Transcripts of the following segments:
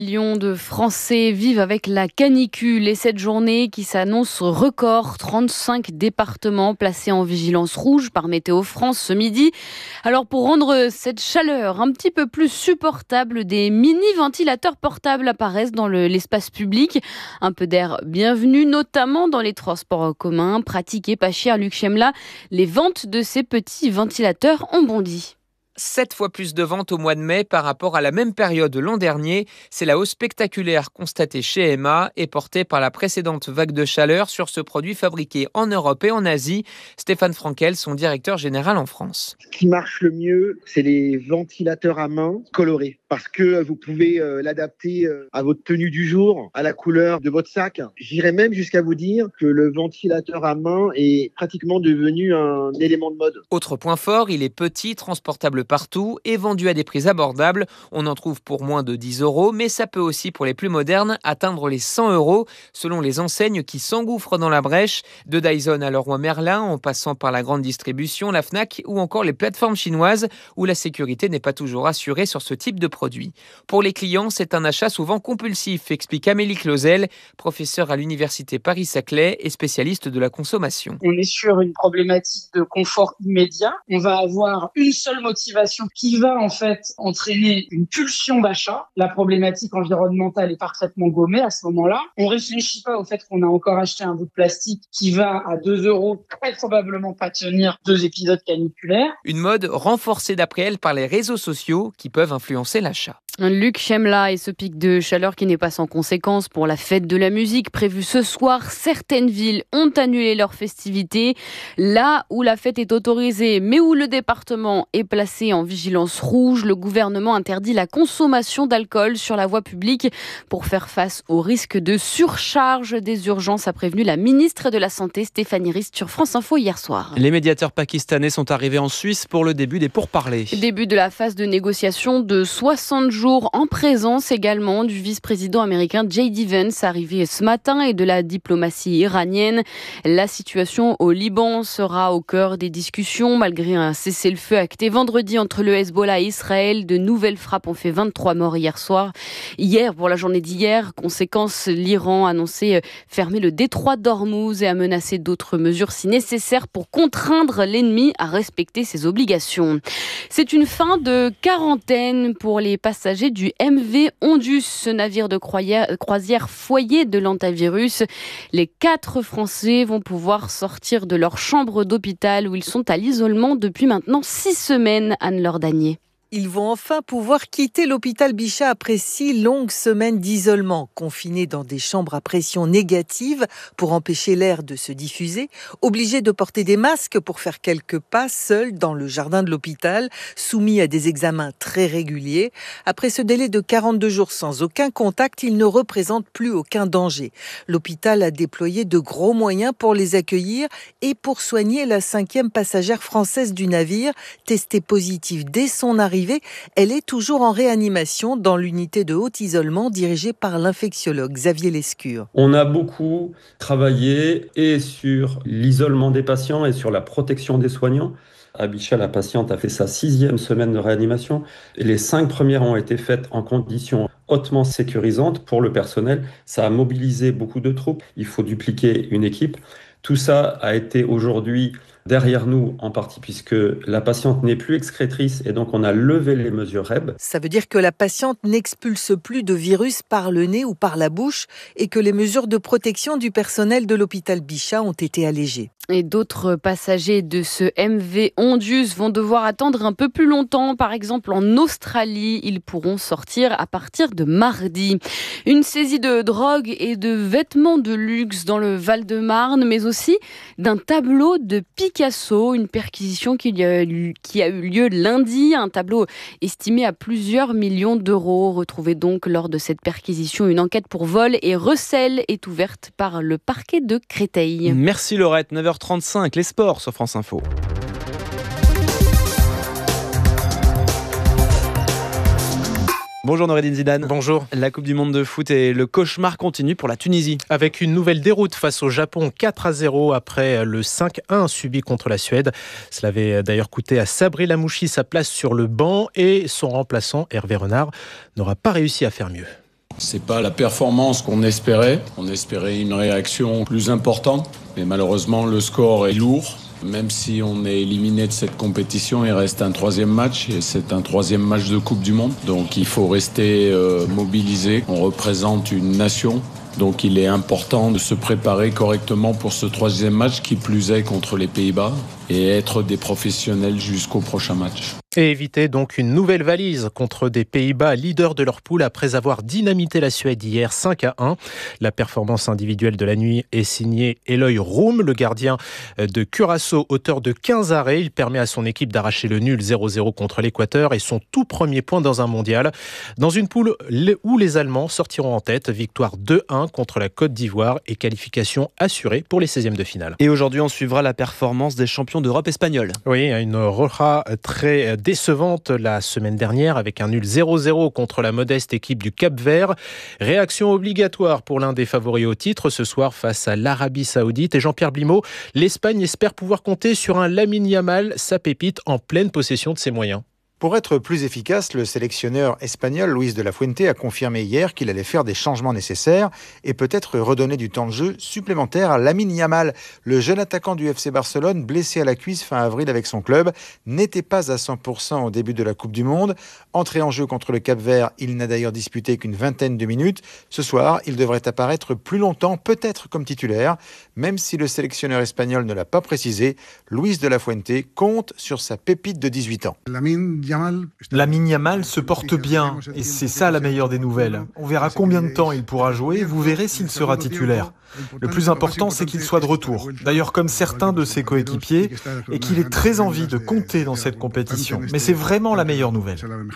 Millions de Français vivent avec la canicule et cette journée qui s'annonce record, 35 départements placés en vigilance rouge par Météo France ce midi. Alors pour rendre cette chaleur un petit peu plus supportable, des mini-ventilateurs portables apparaissent dans l'espace public. Un peu d'air bienvenu, notamment dans les transports en commun, pratique et pas cher. Luc Chemla, les ventes de ces petits ventilateurs ont bondi. 7 fois plus de ventes au mois de mai par rapport à la même période l'an dernier. C'est la hausse spectaculaire constatée chez Emma et portée par la précédente vague de chaleur sur ce produit fabriqué en Europe et en Asie. Stéphane Frankel, son directeur général en France. Ce qui marche le mieux, c'est les ventilateurs à main colorés parce que vous pouvez l'adapter à votre tenue du jour, à la couleur de votre sac. J'irais même jusqu'à vous dire que le ventilateur à main est pratiquement devenu un élément de mode. Autre point fort, il est petit, transportable partout et vendu à des prix abordables. On en trouve pour moins de 10 €, mais ça peut aussi, pour les plus modernes, atteindre les 100 € selon les enseignes qui s'engouffrent dans la brèche. De Dyson à Leroy Merlin, en passant par la grande distribution, la Fnac ou encore les plateformes chinoises où la sécurité n'est pas toujours assurée sur ce type de produit. Pour les clients, c'est un achat souvent compulsif, explique Amélie Clausel, professeure à l'université Paris-Saclay et spécialiste de la consommation. On est sur une problématique de confort immédiat. On va avoir une seule motivation qui va en fait entraîner une pulsion d'achat. La problématique environnementale est parfaitement gommée à ce moment-là. On réfléchit pas au fait qu'on a encore acheté un bout de plastique qui va à 2 €, très probablement pas tenir 2 épisodes caniculaires. Une mode renforcée d'après elle par les réseaux sociaux qui peuvent influencer l'achat. Luc Chemla et ce pic de chaleur qui n'est pas sans conséquence pour la fête de la musique prévue ce soir. Certaines villes ont annulé leurs festivités. Là où la fête est autorisée, mais où le département est placé en vigilance rouge, le gouvernement interdit la consommation d'alcool sur la voie publique pour faire face au risque de surcharge des urgences, a prévenu la ministre de la Santé Stéphanie Rist sur France Info hier soir. Les médiateurs pakistanais sont arrivés en Suisse pour le début des pourparlers. Début de la phase de négociation de 60 jours en présence également du vice-président américain J.D. Vance arrivé ce matin et de la diplomatie iranienne. La situation au Liban sera au cœur des discussions malgré un cessez-le-feu acté vendredi entre le Hezbollah et Israël. De nouvelles frappes ont fait 23 morts hier soir. Hier, pour la journée d'hier, conséquence, l'Iran a annoncé fermer le détroit d'Ormuz et a menacé d'autres mesures si nécessaires pour contraindre l'ennemi à respecter ses obligations. C'est une fin de quarantaine pour les passagers du MV Ondus, ce navire de croisière foyer de l'antivirus. Les 4 Français vont pouvoir sortir de leur chambre d'hôpital où ils sont à l'isolement depuis maintenant 6 semaines, Anne-Laure Danier. Ils vont enfin pouvoir quitter l'hôpital Bichat après 6 longues semaines d'isolement, confinés dans des chambres à pression négative pour empêcher l'air de se diffuser, obligés de porter des masques pour faire quelques pas seuls dans le jardin de l'hôpital, soumis à des examens très réguliers. Après ce délai de 42 jours sans aucun contact, ils ne représentent plus aucun danger. L'hôpital a déployé de gros moyens pour les accueillir et pour soigner la 5e passagère française du navire, testée positive dès son arrivée. Elle est toujours en réanimation dans l'unité de haut isolement dirigée par l'infectiologue Xavier Lescure. On a beaucoup travaillé et sur l'isolement des patients et sur la protection des soignants. À Bichat, la patiente a fait sa 6e semaine de réanimation. Et les 5 premières ont été faites en conditions hautement sécurisantes pour le personnel. Ça a mobilisé beaucoup de troupes. Il faut dupliquer une équipe. Tout ça a été aujourd'hui derrière nous, en partie puisque la patiente n'est plus excrétrice et donc on a levé les mesures REB. Ça veut dire que la patiente n'expulse plus de virus par le nez ou par la bouche et que les mesures de protection du personnel de l'hôpital Bichat ont été allégées. Et d'autres passagers de ce MV Ondus vont devoir attendre un peu plus longtemps. Par exemple, en Australie, ils pourront sortir à partir de mardi. Une saisie de drogue et de vêtements de luxe dans le Val-de-Marne, mais aussi d'un tableau de Picasso. Une perquisition qui a eu lieu lundi. Un tableau estimé à plusieurs millions d'euros. Retrouvez donc lors de cette perquisition. Une enquête pour vol et recel est ouverte par le parquet de Créteil. Merci Laurette, 9h35, les sports sur France Info. Bonjour Noureddine Zidane. Bonjour. La Coupe du Monde de foot et le cauchemar continue pour la Tunisie. Avec une nouvelle déroute face au Japon, 4-0 après le 5-1 subi contre la Suède. Cela avait d'ailleurs coûté à Sabri Lamouchi sa place sur le banc et son remplaçant Hervé Renard n'aura pas réussi à faire mieux. C'est pas la performance qu'on espérait. On espérait une réaction plus importante, mais malheureusement le score est lourd. Même si on est éliminé de cette compétition, il reste un 3e match et c'est un 3e match de Coupe du Monde. Donc il faut rester mobilisé. On représente une nation. Donc il est important de se préparer correctement pour ce 3e match, qui plus est contre les Pays-Bas, et être des professionnels jusqu'au prochain match. Et éviter donc une nouvelle valise contre des Pays-Bas leaders de leur poule après avoir dynamité la Suède hier 5-1. La performance individuelle de la nuit est signée Eloy Room, le gardien de Curaçao, auteur de 15 arrêts. Il permet à son équipe d'arracher le nul 0-0 contre l'Équateur et son tout premier point dans un mondial. Dans une poule où les Allemands sortiront en tête, victoire 2-1 contre la Côte d'Ivoire et qualification assurée pour les 16e de finale. Et aujourd'hui, on suivra la performance des champions d'Europe espagnols. Oui, une Roja très décevante la semaine dernière avec un nul 0-0 contre la modeste équipe du Cap-Vert. Réaction obligatoire pour l'un des favoris au titre ce soir face à l'Arabie Saoudite. Et Jean-Pierre Blimaud, l'Espagne espère pouvoir compter sur un Lamine Yamal, sa pépite, en pleine possession de ses moyens. Pour être plus efficace, le sélectionneur espagnol Luis de la Fuente a confirmé hier qu'il allait faire des changements nécessaires et peut-être redonner du temps de jeu supplémentaire à Lamine Yamal. Le jeune attaquant du FC Barcelone, blessé à la cuisse fin avril avec son club, n'était pas à 100% au début de la Coupe du Monde. Entré en jeu contre le Cap-Vert, il n'a d'ailleurs disputé qu'une vingtaine de minutes. Ce soir, il devrait apparaître plus longtemps, peut-être comme titulaire. Même si le sélectionneur espagnol ne l'a pas précisé, Luis de la Fuente compte sur sa pépite de 18 ans. Lamine Yamal se porte bien et c'est ça la meilleure des nouvelles. On verra combien de temps il pourra jouer et vous verrez s'il sera titulaire. Le plus important, c'est qu'il soit de retour. D'ailleurs, comme certains de ses coéquipiers, et qu'il ait très envie de compter dans cette compétition. Mais c'est vraiment la meilleure nouvelle.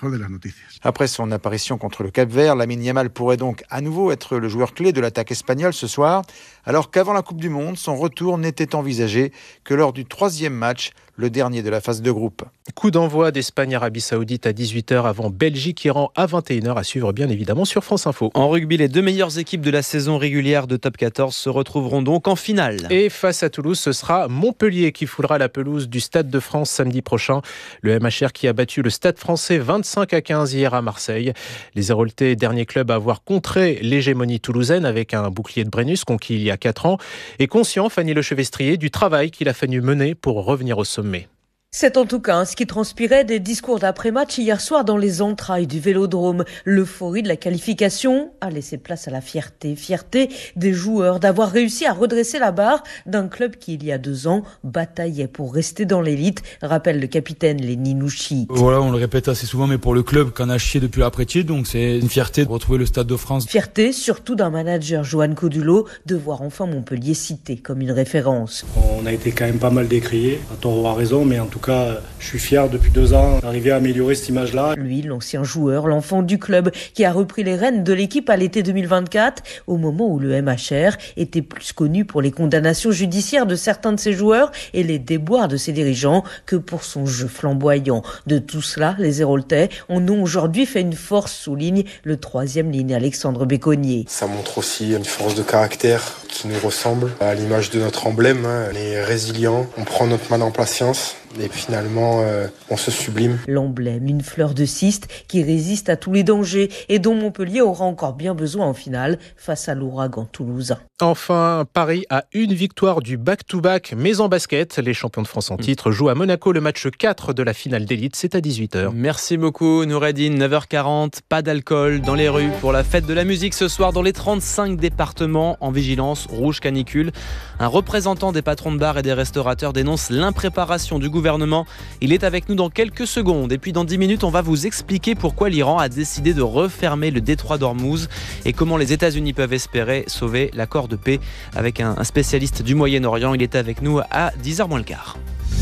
Après son apparition contre le Cap-Vert, Lamine Yamal pourrait donc à nouveau être le joueur clé de l'attaque espagnole ce soir, alors qu'avant la Coupe du Monde, son retour n'était envisagé que lors du 3e match, le dernier de la phase de groupe. Coup d'envoi d'Espagne-Arabie Saoudite à 18h avant Belgique-Iran à 21h, à suivre bien évidemment sur France Info. En rugby, les 2 meilleures équipes de la saison régulière de Top 14 se retrouveront donc en finale. Et face à Toulouse, ce sera Montpellier qui foulera la pelouse du Stade de France samedi prochain. Le MHR qui a battu le Stade français 25-15 hier à Marseille. Les Héroltais, dernier club à avoir contré l'hégémonie toulousaine avec un bouclier de Brennus conquis il y a 4 ans, est conscient, Fanny Lechevestrier, du travail qu'il a fallu mener pour revenir au sommet. C'est en tout cas ce qui transpirait des discours d'après-match hier soir dans les entrailles du Vélodrome. L'euphorie de la qualification a laissé place à la fierté. Fierté des joueurs d'avoir réussi à redresser la barre d'un club qui, il y a 2 ans, bataillait pour rester dans l'élite, rappelle le capitaine Lenny Nouchi. Voilà, on le répète assez souvent, mais pour le club qu'on a chié depuis l'après-tier, donc c'est une fierté de retrouver le Stade de France. Fierté surtout d'un manager, Johan Codulot, de voir enfin Montpellier cité comme une référence. On a été quand même pas mal décriés, à tort ou à raison, mais en tout cas, je suis fier depuis 2 ans d'arriver à améliorer cette image-là. Lui, l'ancien joueur, l'enfant du club, qui a repris les rênes de l'équipe à l'été 2024, au moment où le MHR était plus connu pour les condamnations judiciaires de certains de ses joueurs et les déboires de ses dirigeants que pour son jeu flamboyant. De tout cela, les Héroltais en ont aujourd'hui fait une force, souligne le 3e ligne Alexandre Béconnier. Ça montre aussi une force de caractère qui nous ressemble à l'image de notre emblème. On est résilient, on prend notre mal en patience. Et finalement, on se sublime. L'emblème, une fleur de cyste qui résiste à tous les dangers et dont Montpellier aura encore bien besoin en finale face à l'ouragan toulousain. Enfin, Paris a une victoire du back-to-back, mais en basket. Les champions de France en titre jouent à Monaco le match 4 de la finale d'élite. C'est à 18h. Merci beaucoup, Noureddine. 9h40, pas d'alcool dans les rues pour la fête de la musique ce soir dans les 35 départements en vigilance rouge canicule. Un représentant des patrons de bars et des restaurateurs dénonce l'impréparation du gouvernement. Il est avec nous dans quelques secondes. Et puis dans 10 minutes, on va vous expliquer pourquoi l'Iran a décidé de refermer le détroit d'Ormuz et comment les États-Unis peuvent espérer sauver l'accord de paix avec un spécialiste du Moyen-Orient. Il est avec nous à 10h moins le quart.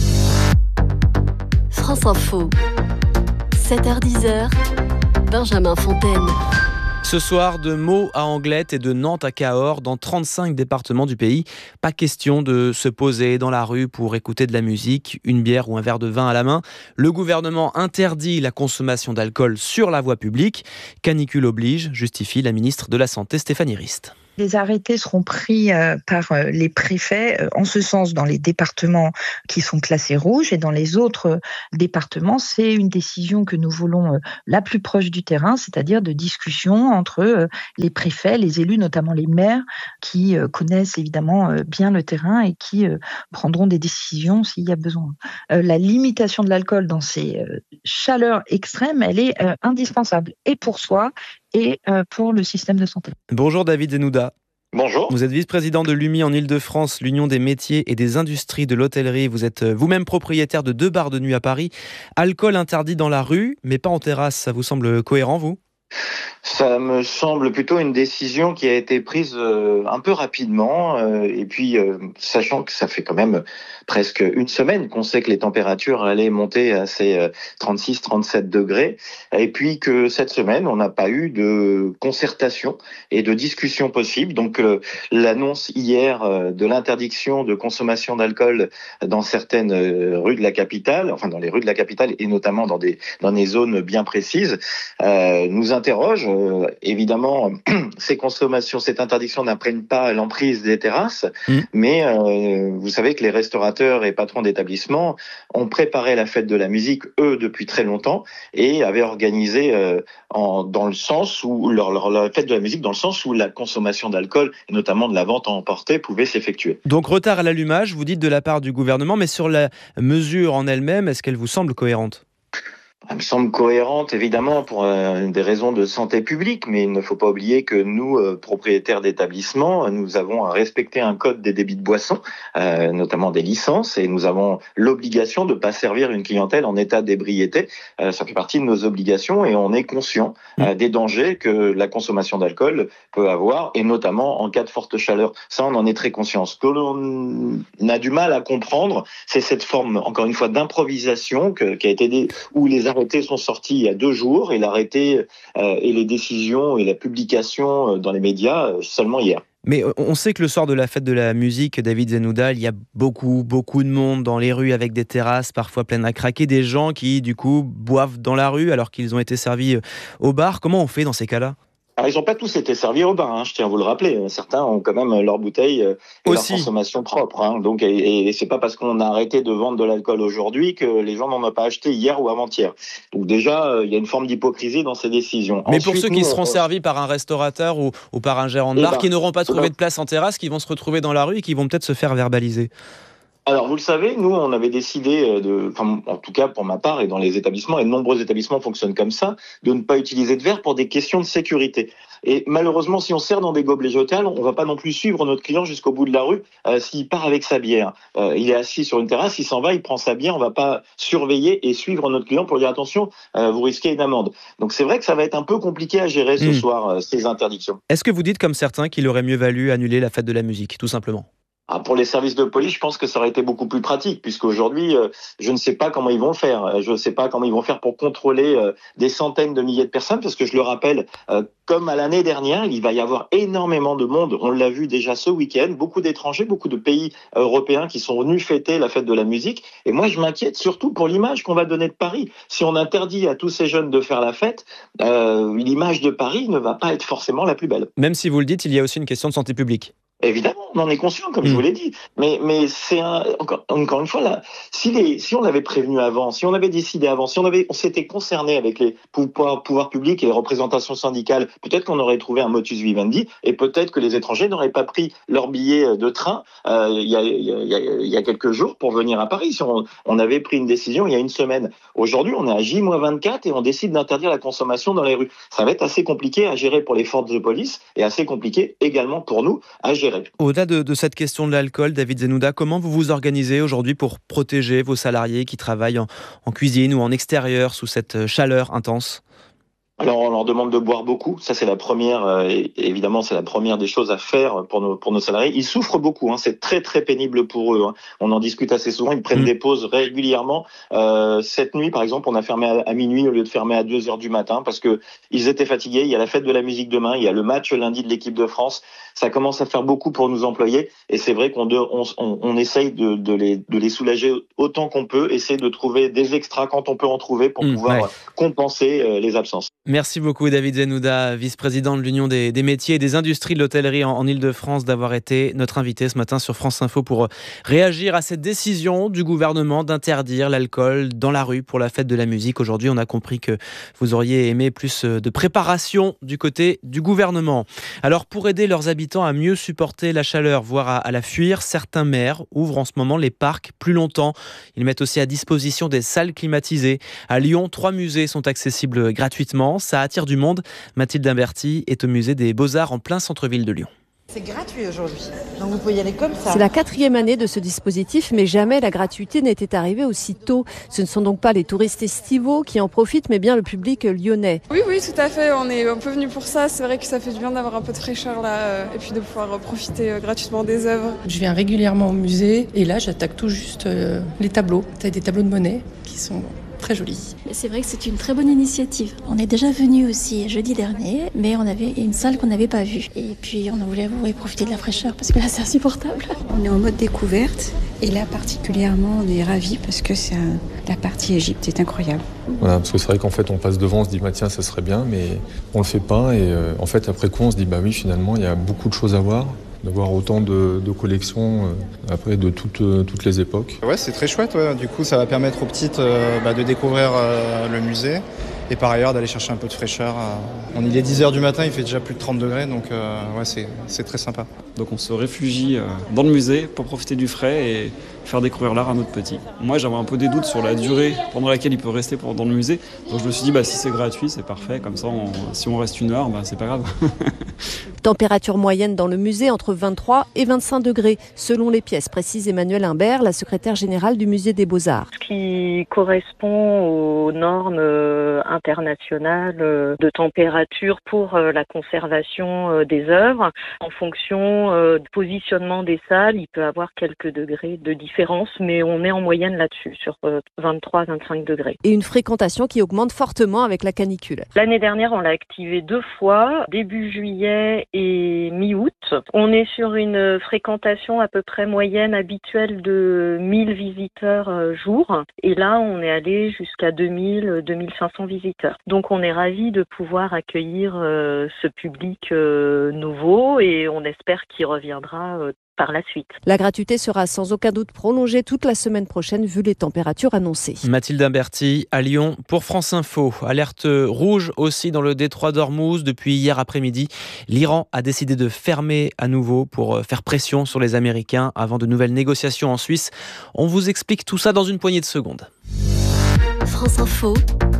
France Info, 7h-10h, Benjamin Fontaine. Ce soir, de Meaux à Anglette et de Nantes à Cahors, dans 35 départements du pays, pas question de se poser dans la rue pour écouter de la musique, une bière ou un verre de vin à la main. Le gouvernement interdit la consommation d'alcool sur la voie publique. Canicule oblige, justifie la ministre de la Santé Stéphanie Rist. Les arrêtés seront pris par les préfets, en ce sens dans les départements qui sont classés rouges, et dans les autres départements, c'est une décision que nous voulons la plus proche du terrain, c'est-à-dire de discussion entre les préfets, les élus, notamment les maires, qui connaissent évidemment bien le terrain et qui prendront des décisions s'il y a besoin. La limitation de l'alcool dans ces chaleurs extrêmes, elle est indispensable, et pour soi, et pour le système de santé. Bonjour David Zenouda. Bonjour. Vous êtes vice-président de l'UMI en Ile-de-France, l'Union des métiers et des industries de l'hôtellerie. Vous êtes vous-même propriétaire de 2 bars de nuit à Paris. Alcool interdit dans la rue, mais pas en terrasse. Ça vous semble cohérent, vous ? Ça me semble plutôt une décision qui a été prise un peu rapidement, et puis sachant que ça fait quand même presque une semaine qu'on sait que les températures allaient monter à ces 36-37 degrés, et puis que cette semaine on n'a pas eu de concertation et de discussion possible. Donc l'annonce hier de l'interdiction de consommation d'alcool dans certaines rues de la capitale, enfin dans les rues de la capitale et notamment dans des zones bien précises, nous interroge. Évidemment, ces consommations, cette interdiction n'apprennent pas l'emprise des terrasses, mais vous savez que les restaurateurs et patrons d'établissements ont préparé la fête de la musique, eux, depuis très longtemps, et avaient organisé dans le sens où la fête de la musique dans le sens où la consommation d'alcool, et notamment de la vente à emporter, pouvait s'effectuer. Donc retard à l'allumage, vous dites de la part du gouvernement, mais sur la mesure en elle-même, est-ce qu'elle vous semble cohérente ? Elle me semble cohérente, évidemment, pour des raisons de santé publique, mais il ne faut pas oublier que nous, propriétaires d'établissements, nous avons à respecter un code des débits de boissons, notamment des licences, et nous avons l'obligation de ne pas servir une clientèle en état d'ébriété. Ça fait partie de nos obligations, et on est conscient des dangers que la consommation d'alcool peut avoir, et notamment en cas de forte chaleur. Ça, on en est très conscient. Ce que l'on a du mal à comprendre, c'est cette forme, encore une fois, d'improvisation qui a été où les arrêtés sont sortis il y a 2 jours et l'arrêté et les décisions et la publication dans les médias seulement hier. Mais on sait que le soir de la fête de la musique, David Zenouda, il y a beaucoup de monde dans les rues avec des terrasses parfois pleines à craquer, des gens qui du coup boivent dans la rue alors qu'ils ont été servis au bar. Comment on fait dans ces cas-là ? Alors, ils n'ont pas tous été servis au bar, je tiens à vous le rappeler. Certains ont quand même leur bouteille et leur consommation propre. Donc, et c'est pas parce qu'on a arrêté de vendre de l'alcool aujourd'hui que les gens n'en ont pas acheté hier ou avant-hier. Donc déjà, il y a une forme d'hypocrisie dans ces décisions. Mais ensuite, pour ceux qui seront servis par un restaurateur ou par un gérant de bar, qui n'auront pas trouvé de place en terrasse, qui vont se retrouver dans la rue et qui vont peut-être se faire verbaliser. Alors, vous le savez, nous, on avait décidé, en tout cas pour ma part et dans les établissements, et de nombreux établissements fonctionnent comme ça, de ne pas utiliser de verre pour des questions de sécurité. Et malheureusement, si on sert dans des gobelets jetables, on va pas non plus suivre notre client jusqu'au bout de la rue s'il part avec sa bière. Il est assis sur une terrasse, il s'en va, il prend sa bière, on va pas surveiller et suivre notre client pour dire attention, vous risquez une amende. Donc c'est vrai que ça va être un peu compliqué à gérer ce soir, ces interdictions. Est-ce que vous dites comme certains qu'il aurait mieux valu annuler la fête de la musique, tout simplement ? Pour les services de police, je pense que ça aurait été beaucoup plus pratique, puisqu'aujourd'hui, je ne sais pas comment ils vont faire. Je ne sais pas comment ils vont faire pour contrôler des centaines de milliers de personnes, parce que je le rappelle, comme à l'année dernière, il va y avoir énormément de monde. On l'a vu déjà ce week-end, beaucoup d'étrangers, beaucoup de pays européens qui sont venus fêter la fête de la musique. Et moi, je m'inquiète surtout pour l'image qu'on va donner de Paris. Si on interdit à tous ces jeunes de faire la fête, l'image de Paris ne va pas être forcément la plus belle. Même si vous le dites, il y a aussi une question de santé publique. Évidemment, on en est conscient, comme je vous l'ai dit. Mais c'est encore une fois là. Si on avait prévenu avant, si on avait décidé avant, si on s'était concerné avec les pouvoirs publics et les représentations syndicales, peut-être qu'on aurait trouvé un motus vivendi et peut-être que les étrangers n'auraient pas pris leur billet de train il y a quelques jours pour venir à Paris. Si on avait pris une décision il y a une semaine. Aujourd'hui, on est à J-24 et on décide d'interdire la consommation dans les rues. Ça va être assez compliqué à gérer pour les forces de police et assez compliqué également pour nous à gérer. Au-delà de cette question de l'alcool, David Zenouda, comment vous vous organisez aujourd'hui pour protéger vos salariés qui travaillent en cuisine ou en extérieur sous cette chaleur intense ? Alors, on leur demande de boire beaucoup. Ça, c'est la première, évidemment, c'est la première des choses à faire pour nos salariés. Ils souffrent beaucoup, C'est très, très pénible pour eux, On en discute assez souvent. Ils prennent des pauses régulièrement. Cette nuit, par exemple, on a fermé à minuit au lieu de fermer à 2h du matin parce que ils étaient fatigués. Il y a la fête de la musique demain. Il y a le match lundi de l'équipe de France. Ça commence à faire beaucoup pour nos employés. Et c'est vrai qu'on essaye de les soulager autant qu'on peut, essayer de trouver des extras quand on peut en trouver pour pouvoir compenser les absences. Merci beaucoup David Zenouda, vice-président de l'Union des métiers et des industries de l'hôtellerie en Ile-de-France, d'avoir été notre invité ce matin sur France Info pour réagir à cette décision du gouvernement d'interdire l'alcool dans la rue pour la fête de la musique. Aujourd'hui, on a compris que vous auriez aimé plus de préparation du côté du gouvernement. Alors pour aider leurs habitants à mieux supporter la chaleur, voire à la fuir, certains maires ouvrent en ce moment les parcs plus longtemps. Ils mettent aussi à disposition des salles climatisées. À Lyon, 3 musées sont accessibles gratuitement. Ça attire du monde. Mathilde Imberti est au musée des Beaux-Arts en plein centre-ville de Lyon. C'est gratuit aujourd'hui, donc vous pouvez y aller comme ça. C'est la 4e année de ce dispositif, mais jamais la gratuité n'était arrivée aussi tôt. Ce ne sont donc pas les touristes estivaux qui en profitent, mais bien le public lyonnais. Oui, tout à fait, on est un peu venus pour ça. C'est vrai que ça fait du bien d'avoir un peu de fraîcheur là, et puis de pouvoir profiter gratuitement des œuvres. Je viens régulièrement au musée, et là j'attaque tout juste les tableaux. T'as des tableaux de Monet qui sont très joli. C'est vrai que c'est une très bonne initiative. On est déjà venu aussi jeudi dernier, mais on avait une salle qu'on n'avait pas vue. Et puis on voulait profiter de la fraîcheur parce que là c'est insupportable. On est en mode découverte et là particulièrement on est ravis parce que la partie Égypte est incroyable. Voilà, parce que c'est vrai qu'en fait on passe devant, on se dit tiens ça serait bien, mais on le fait pas et en fait après coup on se dit oui finalement il y a beaucoup de choses à voir. D'avoir autant de collections après de toutes les époques. Ouais, c'est très chouette. Ouais. Du coup, ça va permettre aux petites de découvrir le musée et par ailleurs d'aller chercher un peu de fraîcheur. Il est 10h du matin, il fait déjà plus de 30 degrés, donc c'est très sympa. Donc on se réfugie dans le musée pour profiter du frais et faire découvrir l'art à notre petit. Moi, j'avais un peu des doutes sur la durée pendant laquelle il peut rester dans le musée. Donc je me suis dit, si c'est gratuit, c'est parfait. Comme ça, si on reste 1 heure, c'est pas grave. Température moyenne dans le musée entre 23 et 25 degrés, selon les pièces, précise Emmanuelle Imbert, la secrétaire générale du musée des Beaux-Arts. Ce qui correspond aux normes internationales de température pour la conservation des œuvres. En fonction du positionnement des salles, il peut avoir quelques degrés de différence, mais on est en moyenne là-dessus, sur 23-25 degrés. Et une fréquentation qui augmente fortement avec la canicule. L'année dernière, on l'a activé 2 fois, début juillet et mi-août. On est sur une fréquentation à peu près moyenne habituelle de 1000 visiteurs jour. Et là, on est allé jusqu'à 2000-2500 visiteurs. Donc, on est ravis de pouvoir accueillir ce public nouveau et on espère qu'il reviendra par la suite. La gratuité sera sans aucun doute prolongée toute la semaine prochaine vu les températures annoncées. Mathilde Imberti à Lyon pour France Info. Alerte rouge aussi dans le détroit d'Ormuz. Depuis hier après-midi, l'Iran a décidé de fermer à nouveau pour faire pression sur les Américains avant de nouvelles négociations en Suisse. On vous explique tout ça dans une poignée de secondes. France Info,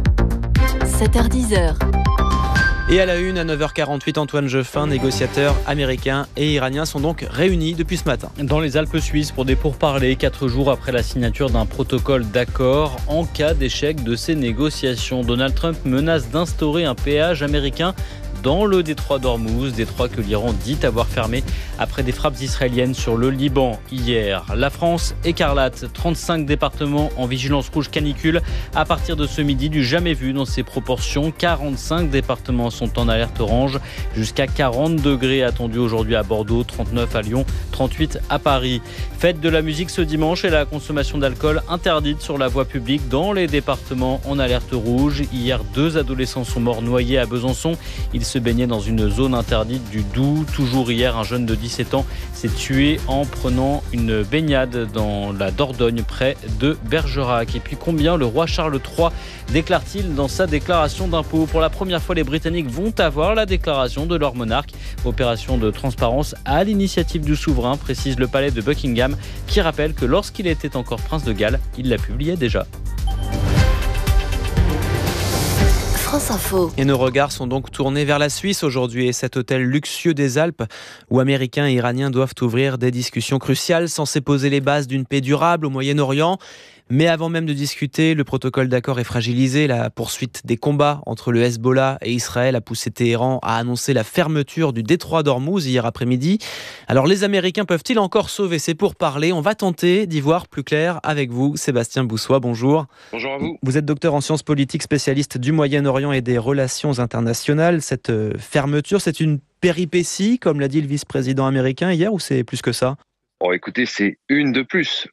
7h-10h. Et à la une, à 9h48, Antoine Jeffin, négociateurs américains et iraniens sont donc réunis depuis ce matin. Dans les Alpes suisses pour des pourparlers, 4 jours après la signature d'un protocole d'accord. En cas d'échec de ces négociations, Donald Trump menace d'instaurer un péage américain dans le détroit d'Ormuz, détroit que l'Iran dit avoir fermé après des frappes israéliennes sur le Liban hier. La France écarlate, 35 départements en vigilance rouge canicule à partir de ce midi, du jamais vu dans ces proportions. 45 départements sont en alerte orange, jusqu'à 40 degrés attendus aujourd'hui à Bordeaux, 39 à Lyon, 38 à Paris. Fête de la musique ce dimanche et la consommation d'alcool interdite sur la voie publique dans les départements en alerte rouge. Hier, 2 adolescents sont morts noyés à Besançon. Ils se baignaient dans une zone interdite du Doubs. Toujours hier, un jeune de 17 ans s'est tué en prenant une baignade dans la Dordogne près de Bergerac. Et puis combien le roi Charles III déclare-t-il dans sa déclaration d'impôt? Pour la première fois, les Britanniques vont avoir la déclaration de leur monarque. Opération de transparence à l'initiative du souverain, précise le palais de Buckingham, qui rappelle que lorsqu'il était encore prince de Galles, il la publiait déjà. France Info. Et nos regards sont donc tournés vers la Suisse aujourd'hui et cet hôtel luxueux des Alpes où Américains et Iraniens doivent ouvrir des discussions cruciales censées poser les bases d'une paix durable au Moyen-Orient. Mais avant même de discuter, le protocole d'accord est fragilisé. La poursuite des combats entre le Hezbollah et Israël a poussé Téhéran à annoncer la fermeture du détroit d'Ormuz hier après-midi. Alors les Américains peuvent-ils encore sauver ces pourparlers? On va tenter d'y voir plus clair avec vous. Sébastien Boussois, bonjour. Bonjour à vous. Vous êtes docteur en sciences politiques, spécialiste du Moyen-Orient et des relations internationales. Cette fermeture, c'est une péripétie, comme l'a dit le vice-président américain hier, ou c'est plus que ça? Oh, écoutez, c'est une de plus.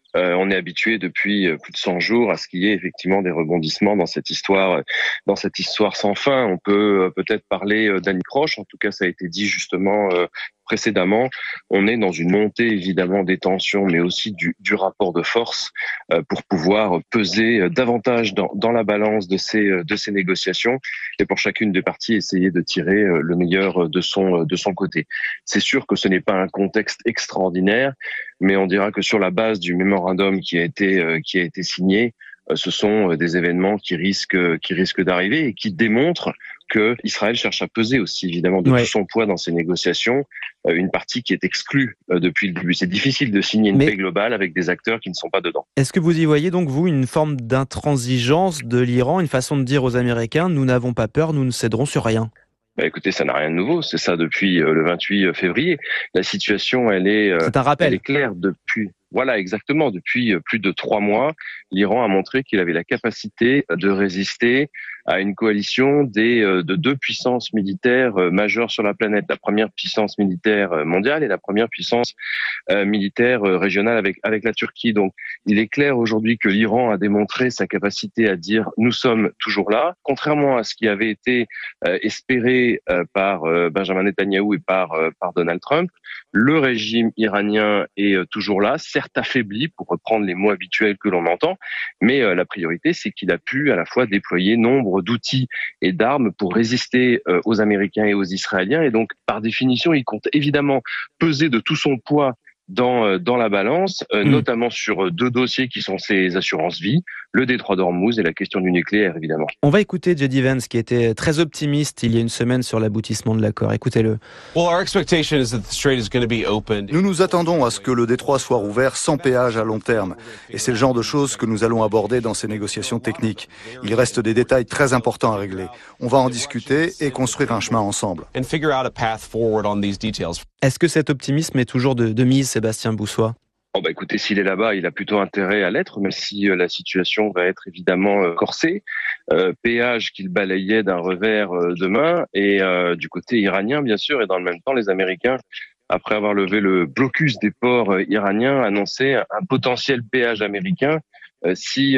On est habitué depuis plus de 100 jours à ce qu'il y ait effectivement des rebondissements dans cette histoire sans fin. On peut peut-être parler d'anicroche. En tout cas, ça a été dit justement précédemment. On est dans une montée évidemment des tensions, mais aussi du rapport de force pour pouvoir peser davantage dans la balance de ces négociations et pour chacune des parties essayer de tirer le meilleur de son côté. C'est sûr que ce n'est pas un contexte extraordinaire, mais on dira que sur la base du mémorandum qui a été signé, ce sont des événements qui risquent d'arriver et qui démontrent que Israël cherche à peser aussi évidemment de tout son poids dans ces négociations, une partie qui est exclue depuis le début. C'est difficile de signer une paix globale avec des acteurs qui ne sont pas dedans. Est-ce que vous y voyez donc, vous, une forme d'intransigeance de l'Iran, une façon de dire aux Américains, nous n'avons pas peur, nous ne céderons sur rien? Écoutez, ça n'a rien de nouveau, c'est ça depuis le 28 février. La situation, c'est un rappel. Elle est claire depuis... Voilà, exactement. Depuis plus de 3 mois, l'Iran a montré qu'il avait la capacité de résister à une coalition de 2 puissances militaires majeures sur la planète. La première puissance militaire mondiale et la première puissance militaire régionale avec la Turquie. Donc, il est clair aujourd'hui que l'Iran a démontré sa capacité à dire « nous sommes toujours là », contrairement à ce qui avait été espéré par Benjamin Netanyahou et par Donald Trump. Le régime iranien est toujours là, certes affaibli, pour reprendre les mots habituels que l'on entend, mais la priorité, c'est qu'il a pu à la fois déployer nombre d'outils et d'armes pour résister aux Américains et aux Israéliens, et donc, par définition, il compte évidemment peser de tout son poids dans la balance, notamment sur 2 dossiers qui sont ses assurances-vie, le détroit d'Ormuz et la question du nucléaire, évidemment. On va écouter J.D. Vance, qui était très optimiste il y a une semaine sur l'aboutissement de l'accord. Écoutez-le. Nous nous attendons à ce que le détroit soit rouvert sans péage à long terme. Et c'est le genre de choses que nous allons aborder dans ces négociations techniques. Il reste des détails très importants à régler. On va en discuter et construire un chemin ensemble. Est-ce que cet optimisme est toujours de mise, Sébastien Boussois ? Écoutez, s'il est là-bas, il a plutôt intérêt à l'être, même si la situation va être évidemment corsée. Péage qu'il balayait d'un revers de main, et du côté iranien, bien sûr, et dans le même temps, les Américains, après avoir levé le blocus des ports iraniens, annonçaient un potentiel péage américain si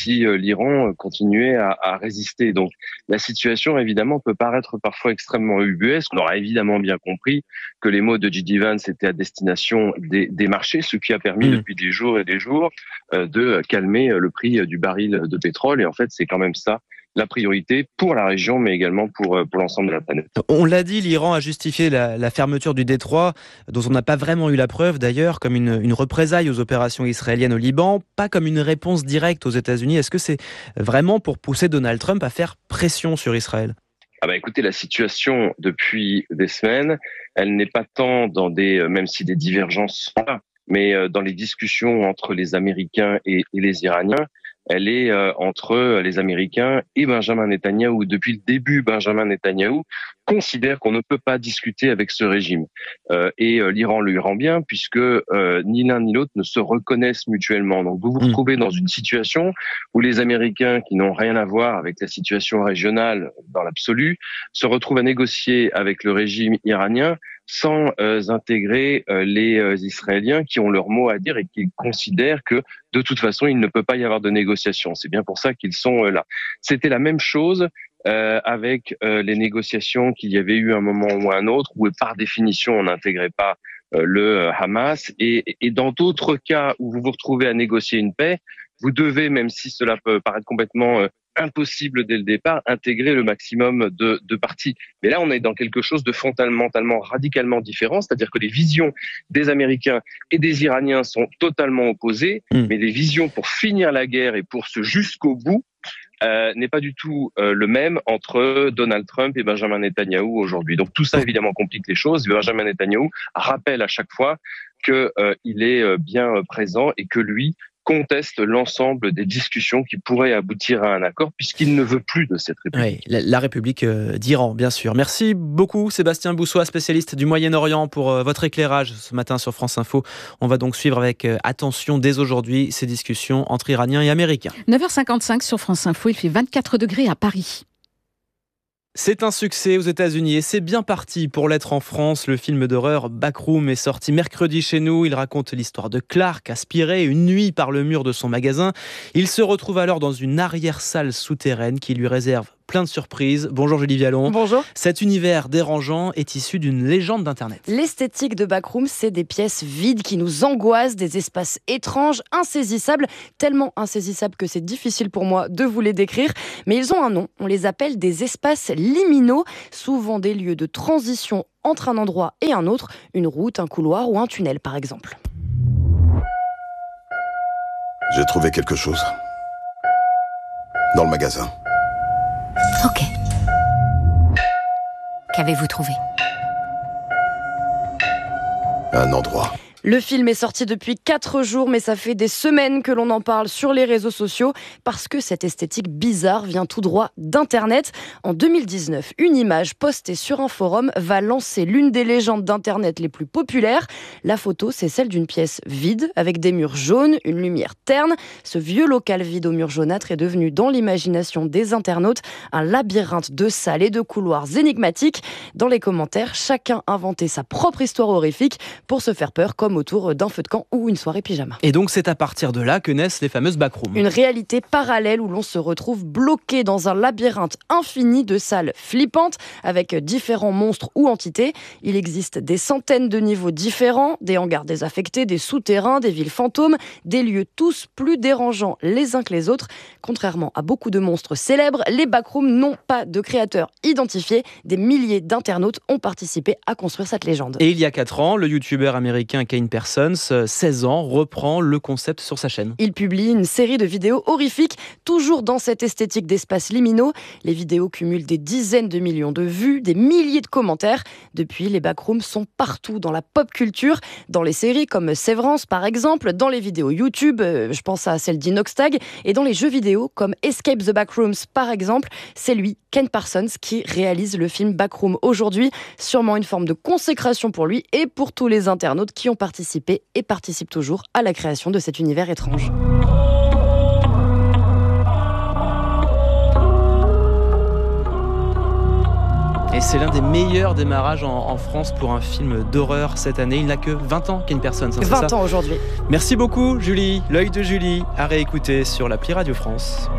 l'Iran continuait à résister. Donc la situation évidemment peut paraître parfois extrêmement ubuesque. On aura évidemment bien compris que les mots de J.D. Vance étaient à destination des marchés, ce qui a permis depuis des jours et des jours de calmer le prix du baril de pétrole. Et en fait, c'est quand même ça la priorité pour la région, mais également pour l'ensemble de la planète. On l'a dit, l'Iran a justifié la fermeture du détroit, dont on n'a pas vraiment eu la preuve d'ailleurs, comme une représaille aux opérations israéliennes au Liban, pas comme une réponse directe aux États-Unis. Est-ce que c'est vraiment pour pousser Donald Trump à faire pression sur Israël ? Écoutez, la situation depuis des semaines, elle n'est pas tant dans même si des divergences sont là, mais dans les discussions entre les Américains et les Iraniens. Elle est entre les Américains et Benjamin Netanyahou. Depuis le début, Benjamin Netanyahou considère qu'on ne peut pas discuter avec ce régime. Et l'Iran lui rend bien, puisque ni l'un ni l'autre ne se reconnaissent mutuellement. Donc vous vous retrouvez dans une situation où les Américains, qui n'ont rien à voir avec la situation régionale dans l'absolu, se retrouvent à négocier avec le régime iranien sans intégrer les Israéliens qui ont leur mot à dire et qui considèrent que de toute façon, il ne peut pas y avoir de négociation. C'est bien pour ça qu'ils sont là. C'était la même chose avec les négociations qu'il y avait eu un moment ou un autre, où par définition, on n'intégrait pas le Hamas. Et dans d'autres cas où vous vous retrouvez à négocier une paix, vous devez, même si cela peut paraître complètement impossible dès le départ, intégrer le maximum de parties. Mais là, on est dans quelque chose de fondamentalement, radicalement différent, c'est-à-dire que les visions des Américains et des Iraniens sont totalement opposées, mais les visions pour finir la guerre et pour ce jusqu'au bout n'est pas du tout le même entre Donald Trump et Benjamin Netanyahou aujourd'hui. Donc tout ça, évidemment, complique les choses. Benjamin Netanyahou rappelle à chaque fois qu'il est bien présent et que lui conteste l'ensemble des discussions qui pourraient aboutir à un accord, puisqu'il ne veut plus de cette République. Oui, la République d'Iran, bien sûr. Merci beaucoup, Sébastien Boussois, spécialiste du Moyen-Orient, pour votre éclairage ce matin sur France Info. On va donc suivre avec attention dès aujourd'hui ces discussions entre Iraniens et Américains. 9h55 sur France Info, il fait 24 degrés à Paris. C'est un succès aux États-Unis et c'est bien parti pour l'être en France. Le film d'horreur Backroom est sorti mercredi chez nous. Il raconte l'histoire de Clark, aspiré une nuit par le mur de son magasin. Il se retrouve alors dans une arrière-salle souterraine qui lui réserve plein de surprises. Bonjour Julie Vialon. Bonjour. Cet univers dérangeant est issu d'une légende d'Internet. L'esthétique de Backroom, c'est des pièces vides qui nous angoissent, des espaces étranges, insaisissables, tellement insaisissables que c'est difficile pour moi de vous les décrire. Mais ils ont un nom, on les appelle des espaces liminaux, souvent des lieux de transition entre un endroit et un autre, une route, un couloir ou un tunnel par exemple. J'ai trouvé quelque chose. Dans le magasin. Ok. Qu'avez-vous trouvé ? Un endroit. Le film est sorti depuis 4 jours, mais ça fait des semaines que l'on en parle sur les réseaux sociaux parce que cette esthétique bizarre vient tout droit d'Internet. En 2019, une image postée sur un forum va lancer l'une des légendes d'Internet les plus populaires. La photo, c'est celle d'une pièce vide avec des murs jaunes, une lumière terne. Ce vieux local vide aux murs jaunâtres est devenu dans l'imagination des internautes un labyrinthe de salles et de couloirs énigmatiques. Dans les commentaires, chacun inventait sa propre histoire horrifique pour se faire peur, comme autour d'un feu de camp ou une soirée pyjama. Et donc c'est à partir de là que naissent les fameuses backrooms. Une réalité parallèle où l'on se retrouve bloqué dans un labyrinthe infini de salles flippantes avec différents monstres ou entités. Il existe des centaines de niveaux différents, des hangars désaffectés, des souterrains, des villes fantômes, des lieux tous plus dérangeants les uns que les autres. Contrairement à beaucoup de monstres célèbres, les backrooms n'ont pas de créateurs identifiés. Des milliers d'internautes ont participé à construire cette légende. Et il y a 4 ans, le youtubeur américain Kane Parsons, 16 ans, reprend le concept sur sa chaîne. Il publie une série de vidéos horrifiques, toujours dans cette esthétique d'espaces liminaux. Les vidéos cumulent des dizaines de millions de vues, des milliers de commentaires. Depuis, les backrooms sont partout dans la pop culture, dans les séries comme Severance par exemple, dans les vidéos YouTube, je pense à celle d'Inoxtag, et dans les jeux vidéo comme Escape the Backrooms par exemple. C'est lui, Ken Parsons, qui réalise le film Backroom aujourd'hui. Sûrement une forme de consécration pour lui et pour tous les internautes qui ont participé et participent toujours à la création de cet univers étrange. Et c'est l'un des meilleurs démarrages en France pour un film d'horreur cette année. Il n'a que 20 ans Ken Parsons. 20 ans aujourd'hui. Merci beaucoup Julie. L'œil de Julie à réécouter sur l'appli Radio France.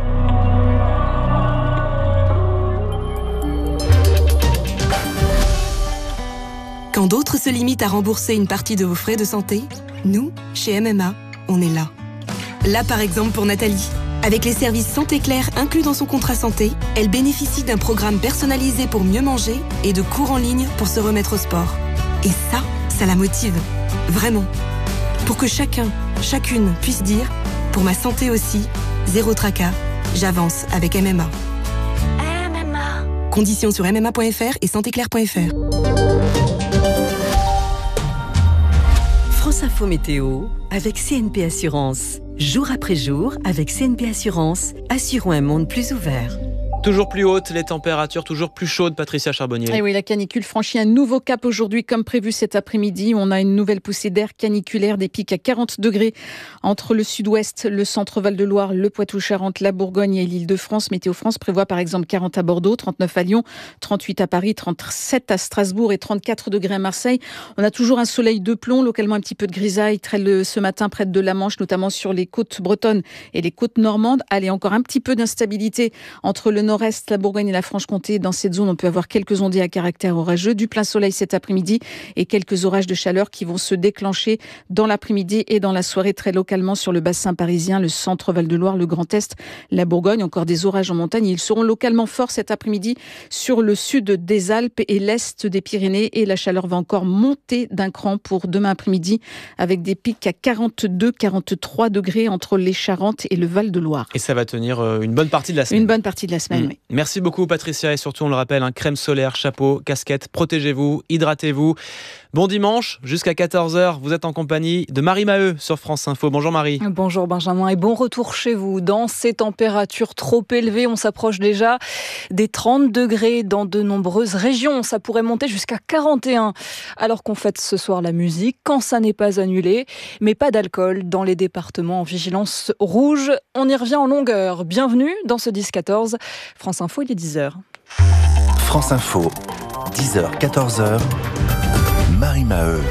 Quand d'autres se limitent à rembourser une partie de vos frais de santé, nous, chez MMA, on est là. Là, par exemple, pour Nathalie. Avec les services Santé Claire inclus dans son contrat santé, elle bénéficie d'un programme personnalisé pour mieux manger et de cours en ligne pour se remettre au sport. Et ça la motive. Vraiment. Pour que chacun, chacune puisse dire « Pour ma santé aussi, zéro tracas, j'avance avec MMA ». MMA. Conditions sur mma.fr et santéclaire.fr. France Info Météo avec CNP Assurance. Jour après jour, avec CNP Assurance, assurons un monde plus ouvert. Toujours plus hautes, les températures toujours plus chaudes, Patricia Charbonnier. Et oui, la canicule franchit un nouveau cap aujourd'hui, comme prévu cet après-midi. On a une nouvelle poussée d'air caniculaire, des pics à 40 degrés entre le sud-ouest, le centre Val-de-Loire, le Poitou-Charentes, la Bourgogne et l'Île-de-France. Météo France prévoit par exemple 40 à Bordeaux, 39 à Lyon, 38 à Paris, 37 à Strasbourg et 34 degrés à Marseille. On a toujours un soleil de plomb, localement un petit peu de grisaille, très ce matin près de la Manche, notamment sur les côtes bretonnes et les côtes normandes. Allez, encore un petit peu d'instabilité entre le nord-est, la Bourgogne et la Franche-Comté. Dans cette zone, on peut avoir quelques ondées à caractère orageux, du plein soleil cet après-midi et quelques orages de chaleur qui vont se déclencher dans l'après-midi et dans la soirée très localement sur le bassin parisien, le centre Val-de-Loire, le Grand Est, la Bourgogne. Encore des orages en montagne. Ils seront localement forts cet après-midi sur le sud des Alpes et l'est des Pyrénées et la chaleur va encore monter d'un cran pour demain après-midi avec des pics à 42-43 degrés entre les Charentes et le Val-de-Loire. Et ça va tenir une bonne partie de la semaine. Une bonne partie de la semaine, oui. Merci beaucoup Patricia et surtout on le rappelle, crème solaire, chapeau, casquette, protégez-vous, hydratez-vous. Bon dimanche, jusqu'à 14h, vous êtes en compagnie de Marie Maheu sur France Info. Bonjour Marie. Bonjour Benjamin et bon retour chez vous. Dans ces températures trop élevées, on s'approche déjà des 30 degrés dans de nombreuses régions. Ça pourrait monter jusqu'à 41 alors qu'on fête ce soir la musique, quand ça n'est pas annulé. Mais pas d'alcool dans les départements en vigilance rouge. On y revient en longueur. Bienvenue dans ce 10-14. France Info, il est 10h. France Info, 10h, 14h, Marie Maheu.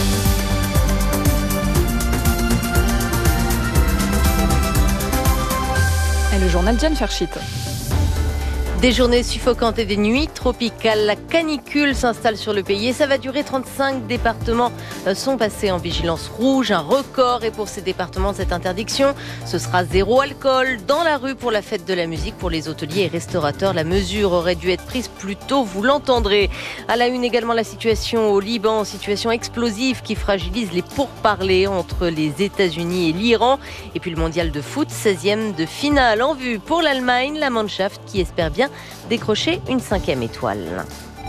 Et le journal Jane Fershit. Des journées suffocantes et des nuits tropicales. La canicule s'installe sur le pays et ça va durer. 35 départements sont passés en vigilance rouge. Un record. Et pour ces départements, cette interdiction, ce sera 0 alcool dans la rue pour la fête de la musique. Pour les hôteliers et restaurateurs, la mesure aurait dû être prise plus tôt. Vous l'entendrez. À la une également, la situation au Liban. Situation explosive qui fragilise les pourparlers entre les États-Unis et l'Iran. Et puis le mondial de foot, 16e de finale en vue pour l'Allemagne. La Mannschaft qui espère bien décrocher une 5e étoile.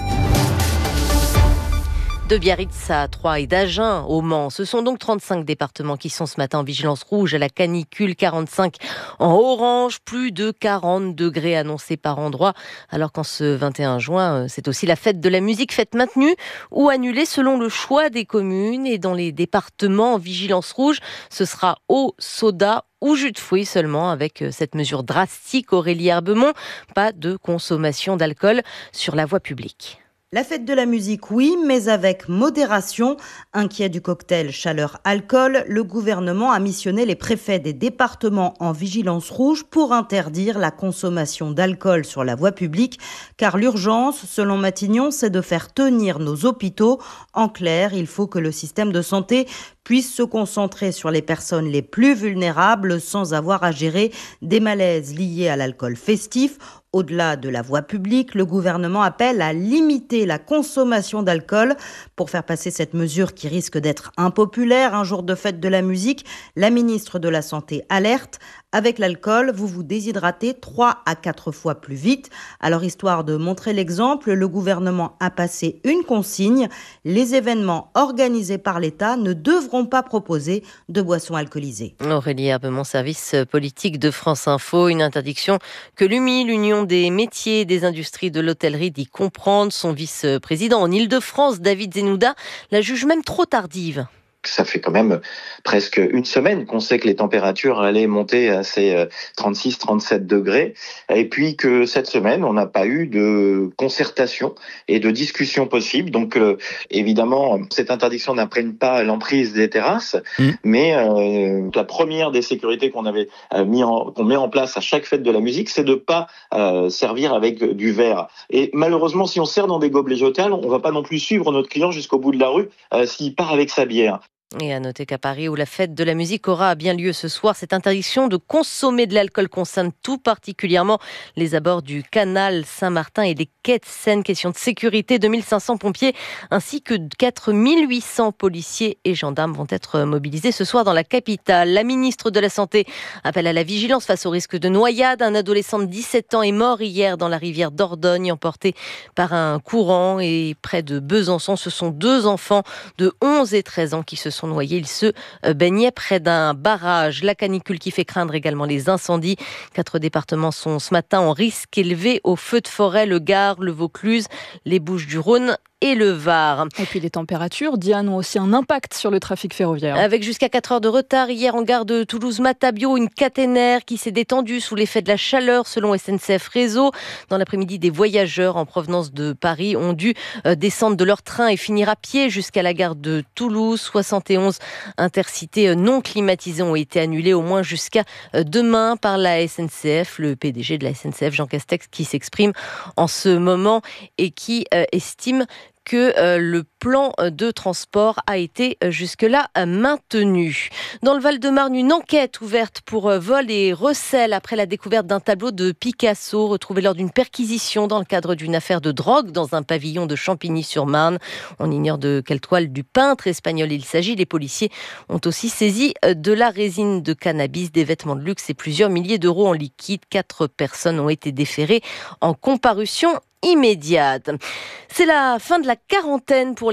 De Biarritz à Troyes et d'Agen au Mans. Ce sont donc 35 départements qui sont ce matin en vigilance rouge à la canicule, 45 en orange, plus de 40 degrés annoncés par endroit. Alors qu'en ce 21 juin, c'est aussi la fête de la musique, fête maintenue ou annulée selon le choix des communes. Et dans les départements en vigilance rouge, ce sera eau, soda ou jus de fruits seulement avec cette mesure drastique. Aurélie Herbemont, pas de consommation d'alcool sur la voie publique. La fête de la musique, oui, mais avec modération. Inquiet du cocktail chaleur-alcool, le gouvernement a missionné les préfets des départements en vigilance rouge pour interdire la consommation d'alcool sur la voie publique. Car l'urgence, selon Matignon, c'est de faire tenir nos hôpitaux. En clair, il faut que le système de santé puisse se concentrer sur les personnes les plus vulnérables sans avoir à gérer des malaises liés à l'alcool festif. Au-delà de la voie publique, le gouvernement appelle à limiter la consommation d'alcool. Pour faire passer cette mesure qui risque d'être impopulaire un jour de fête de la musique, la ministre de la Santé alerte. Avec l'alcool, vous vous déshydratez 3 à 4 fois plus vite. Alors, histoire de montrer l'exemple, le gouvernement a passé une consigne. Les événements organisés par l'État ne devront pas proposer de boissons alcoolisées. Aurélie Herbemont, service politique de France Info. Une interdiction que l'UMI, l'Union des métiers et des industries de l'hôtellerie, dit comprendre. Son vice-président en Ile-de-France, David Zenouda, la juge même trop tardive. Ça fait quand même presque une semaine qu'on sait que les températures allaient monter à ces 36-37 degrés et puis que cette semaine, on n'a pas eu de concertation et de discussion possible. Donc évidemment, cette interdiction n'imprègne pas l'emprise des terrasses, mais la première des sécurités qu'on met en place à chaque fête de la musique, c'est de pas servir avec du verre. Et malheureusement, si on sert dans des gobelets jetables, on va pas non plus suivre notre client jusqu'au bout de la rue s'il part avec sa bière. Et à noter qu'à Paris, où la fête de la musique aura bien lieu ce soir, cette interdiction de consommer de l'alcool concerne tout particulièrement les abords du canal Saint-Martin et les quais de Seine. Question de sécurité, 2500 pompiers ainsi que 4800 policiers et gendarmes vont être mobilisés ce soir dans la capitale. La ministre de la Santé appelle à la vigilance face au risque de noyade. Un adolescent de 17 ans est mort hier dans la rivière Dordogne, emporté par un courant. Et près de Besançon, ce sont 2 enfants de 11 et 13 ans qui se sont noyés. Ils se baignaient près d'un barrage. La canicule qui fait craindre également les incendies. 4 départements sont ce matin en risque élevé aux feux de forêt, le Gard, le Vaucluse, les Bouches-du-Rhône et le Var. Et puis les températures, Diane, ont aussi un impact sur le trafic ferroviaire. Avec jusqu'à 4 heures de retard hier en gare de Toulouse-Matabio, une caténaire qui s'est détendue sous l'effet de la chaleur selon SNCF Réseau. Dans l'après-midi, des voyageurs en provenance de Paris ont dû descendre de leur train et finir à pied jusqu'à la gare de Toulouse. 71 intercités non climatisés ont été annulés au moins jusqu'à demain par la SNCF. Le PDG de la SNCF, Jean Castex, qui s'exprime en ce moment et qui estime que le plan de transport a été jusque-là maintenu. Dans le Val-de-Marne, une enquête ouverte pour vol et recel après la découverte d'un tableau de Picasso retrouvé lors d'une perquisition dans le cadre d'une affaire de drogue dans un pavillon de Champigny-sur-Marne. On ignore de quelle toile du peintre espagnol il s'agit. Les policiers ont aussi saisi de la résine de cannabis, des vêtements de luxe et plusieurs milliers d'euros en liquide. 4 personnes ont été déférées en comparution immédiate. C'est la fin de la quarantaine pour les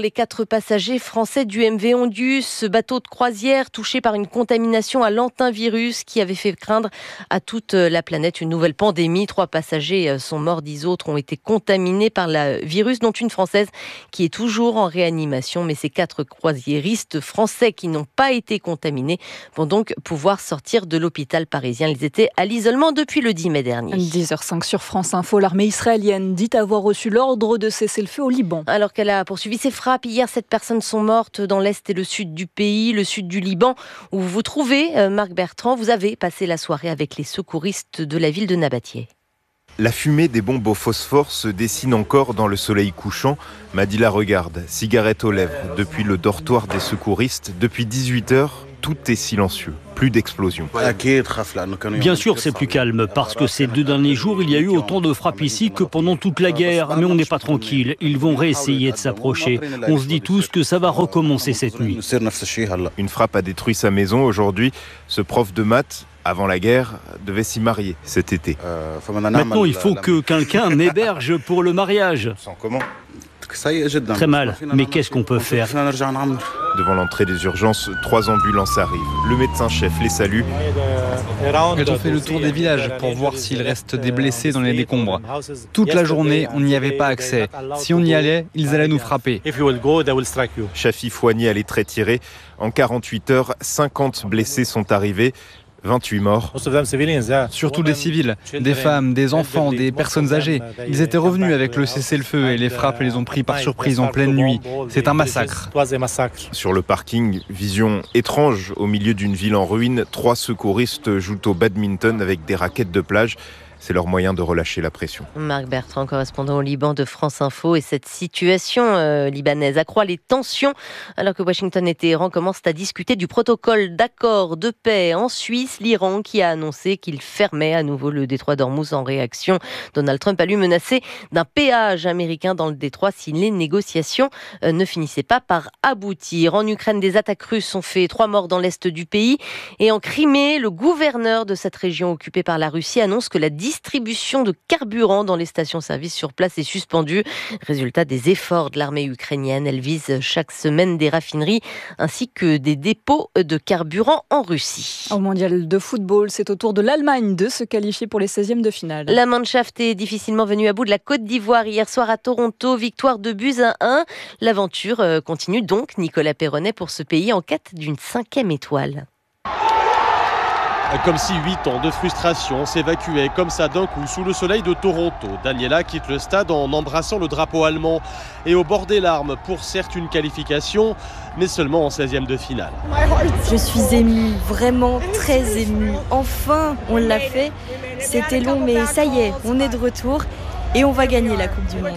les 4 passagers français du MV Ondius, ce bateau de croisière touché par une contamination à l'antivirus qui avait fait craindre à toute la planète une nouvelle pandémie. 3 passagers sont morts, 10 autres ont été contaminés par le virus, dont une Française qui est toujours en réanimation. Mais ces 4 croisiéristes français qui n'ont pas été contaminés vont donc pouvoir sortir de l'hôpital parisien. Ils étaient à l'isolement depuis le 10 mai dernier. 10h05 sur France Info, l'armée israélienne dit avoir reçu l'ordre de cesser le feu au Liban. Alors qu'elle a poursuivi ses frappes, hier 7 personnes sont mortes dans l'est et le sud du pays, le sud du Liban où vous vous trouvez, Marc Bertrand. Vous avez passé la soirée avec les secouristes de la ville de Nabatieh. La fumée des bombes au phosphore se dessine encore dans le soleil couchant. Madila regarde, cigarette aux lèvres. Depuis le dortoir des secouristes, depuis 18h, tout est silencieux. Plus d'explosions. Bien sûr, c'est plus calme, parce que ces 2 derniers jours, il y a eu autant de frappes ici que pendant toute la guerre. Mais on n'est pas tranquille. Ils vont réessayer de s'approcher. On se dit tous que ça va recommencer cette nuit. Une frappe a détruit sa maison aujourd'hui. Ce prof de maths, avant la guerre, devait s'y marier cet été. Maintenant, il faut que quelqu'un m'héberge pour le mariage. Très mal, mais qu'est-ce qu'on peut faire? Devant l'entrée des urgences, 3 ambulances arrivent. Le médecin-chef les salue. Elles ont fait le tour des villages pour voir s'il reste des blessés dans les décombres. Toute la journée, on n'y avait pas accès. Si on y allait, ils allaient nous frapper. Chafi Fouani a les traits tirés. En 48 heures, 50 blessés sont arrivés. 28 morts. Surtout des civils, des femmes, des enfants, des personnes âgées. Ils étaient revenus avec le cessez-le-feu et les frappes les ont pris par surprise en pleine nuit. C'est un massacre. Sur le parking, vision étrange au milieu d'une ville en ruine. 3 secouristes jouent au badminton avec des raquettes de plage. C'est leur moyen de relâcher la pression. Marc Bertrand, correspondant au Liban de France Info. Et cette situation libanaise accroît les tensions alors que Washington et Téhéran commencent à discuter du protocole d'accord de paix. En Suisse, l'Iran qui a annoncé qu'il fermait à nouveau le détroit d'Ormuz en réaction. Donald Trump a lui menacé d'un péage américain dans le détroit si les négociations ne finissaient pas par aboutir. En Ukraine, des attaques russes ont fait 3 morts dans l'est du pays. Et en Crimée, le gouverneur de cette région occupée par la Russie annonce que la distribution de carburant dans les stations-service sur place est suspendue. Résultat des efforts de l'armée ukrainienne. Elle vise chaque semaine des raffineries ainsi que des dépôts de carburant en Russie. Au mondial de football, c'est au tour de l'Allemagne de se qualifier pour les 16e de finale. La Mannschaft est difficilement venue à bout de la Côte d'Ivoire hier soir à Toronto. Victoire 2-1. L'aventure continue donc, Nicolas Perronnet, pour ce pays en quête d'une 5e étoile. Comme si 8 ans de frustration s'évacuaient comme ça d'un coup sous le soleil de Toronto. Daniela quitte le stade en embrassant le drapeau allemand et au bord des larmes pour certes une qualification, mais seulement en 16e de finale. Je suis émue, vraiment très émue. Enfin, on l'a fait. C'était long, mais ça y est, on est de retour. Et on va gagner la Coupe du Monde.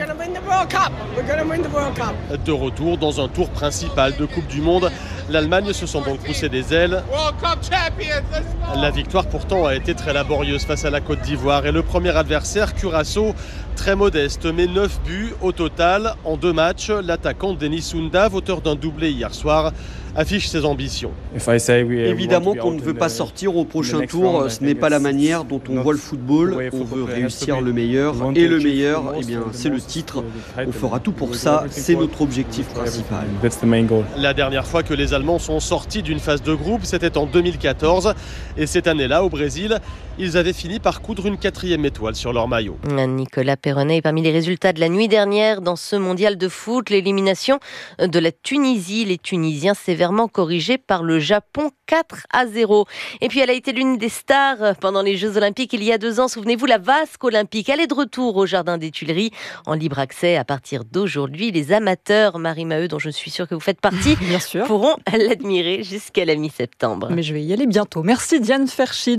De retour dans un tour principal de Coupe du Monde, l'Allemagne se sent donc pousser des ailes. La victoire pourtant a été très laborieuse face à la Côte d'Ivoire et le premier adversaire, Curaçao, très modeste, mais 9 buts au total en 2 matchs. L'attaquant Denis Undav, auteur d'un doublé hier soir, affiche ses ambitions. Évidemment qu'on ne veut pas sortir au prochain tour, ce n'est pas la manière dont on voit le football. On veut réussir le meilleur et le meilleur, eh bien, c'est le titre. On fera tout pour ça, c'est notre objectif principal. La dernière fois que les Allemands sont sortis d'une phase de groupe, c'était en 2014 et cette année-là au Brésil, ils avaient fini par coudre une 4e étoile sur leur maillot. Nicolas Perronnet est parmi les résultats de la nuit dernière dans ce mondial de foot, l'élimination de la Tunisie. Les Tunisiens sévèrement corrigés par le Japon 4-0. Et puis elle a été l'une des stars pendant les Jeux Olympiques il y a 2 ans. Souvenez-vous, la Vasque olympique. Elle est de retour au Jardin des Tuileries en libre accès à partir d'aujourd'hui. Les amateurs, Marie Maheu, dont je suis sûre que vous faites partie, pourront l'admirer jusqu'à la mi-septembre. Mais je vais y aller bientôt. Merci Diane Ferschit.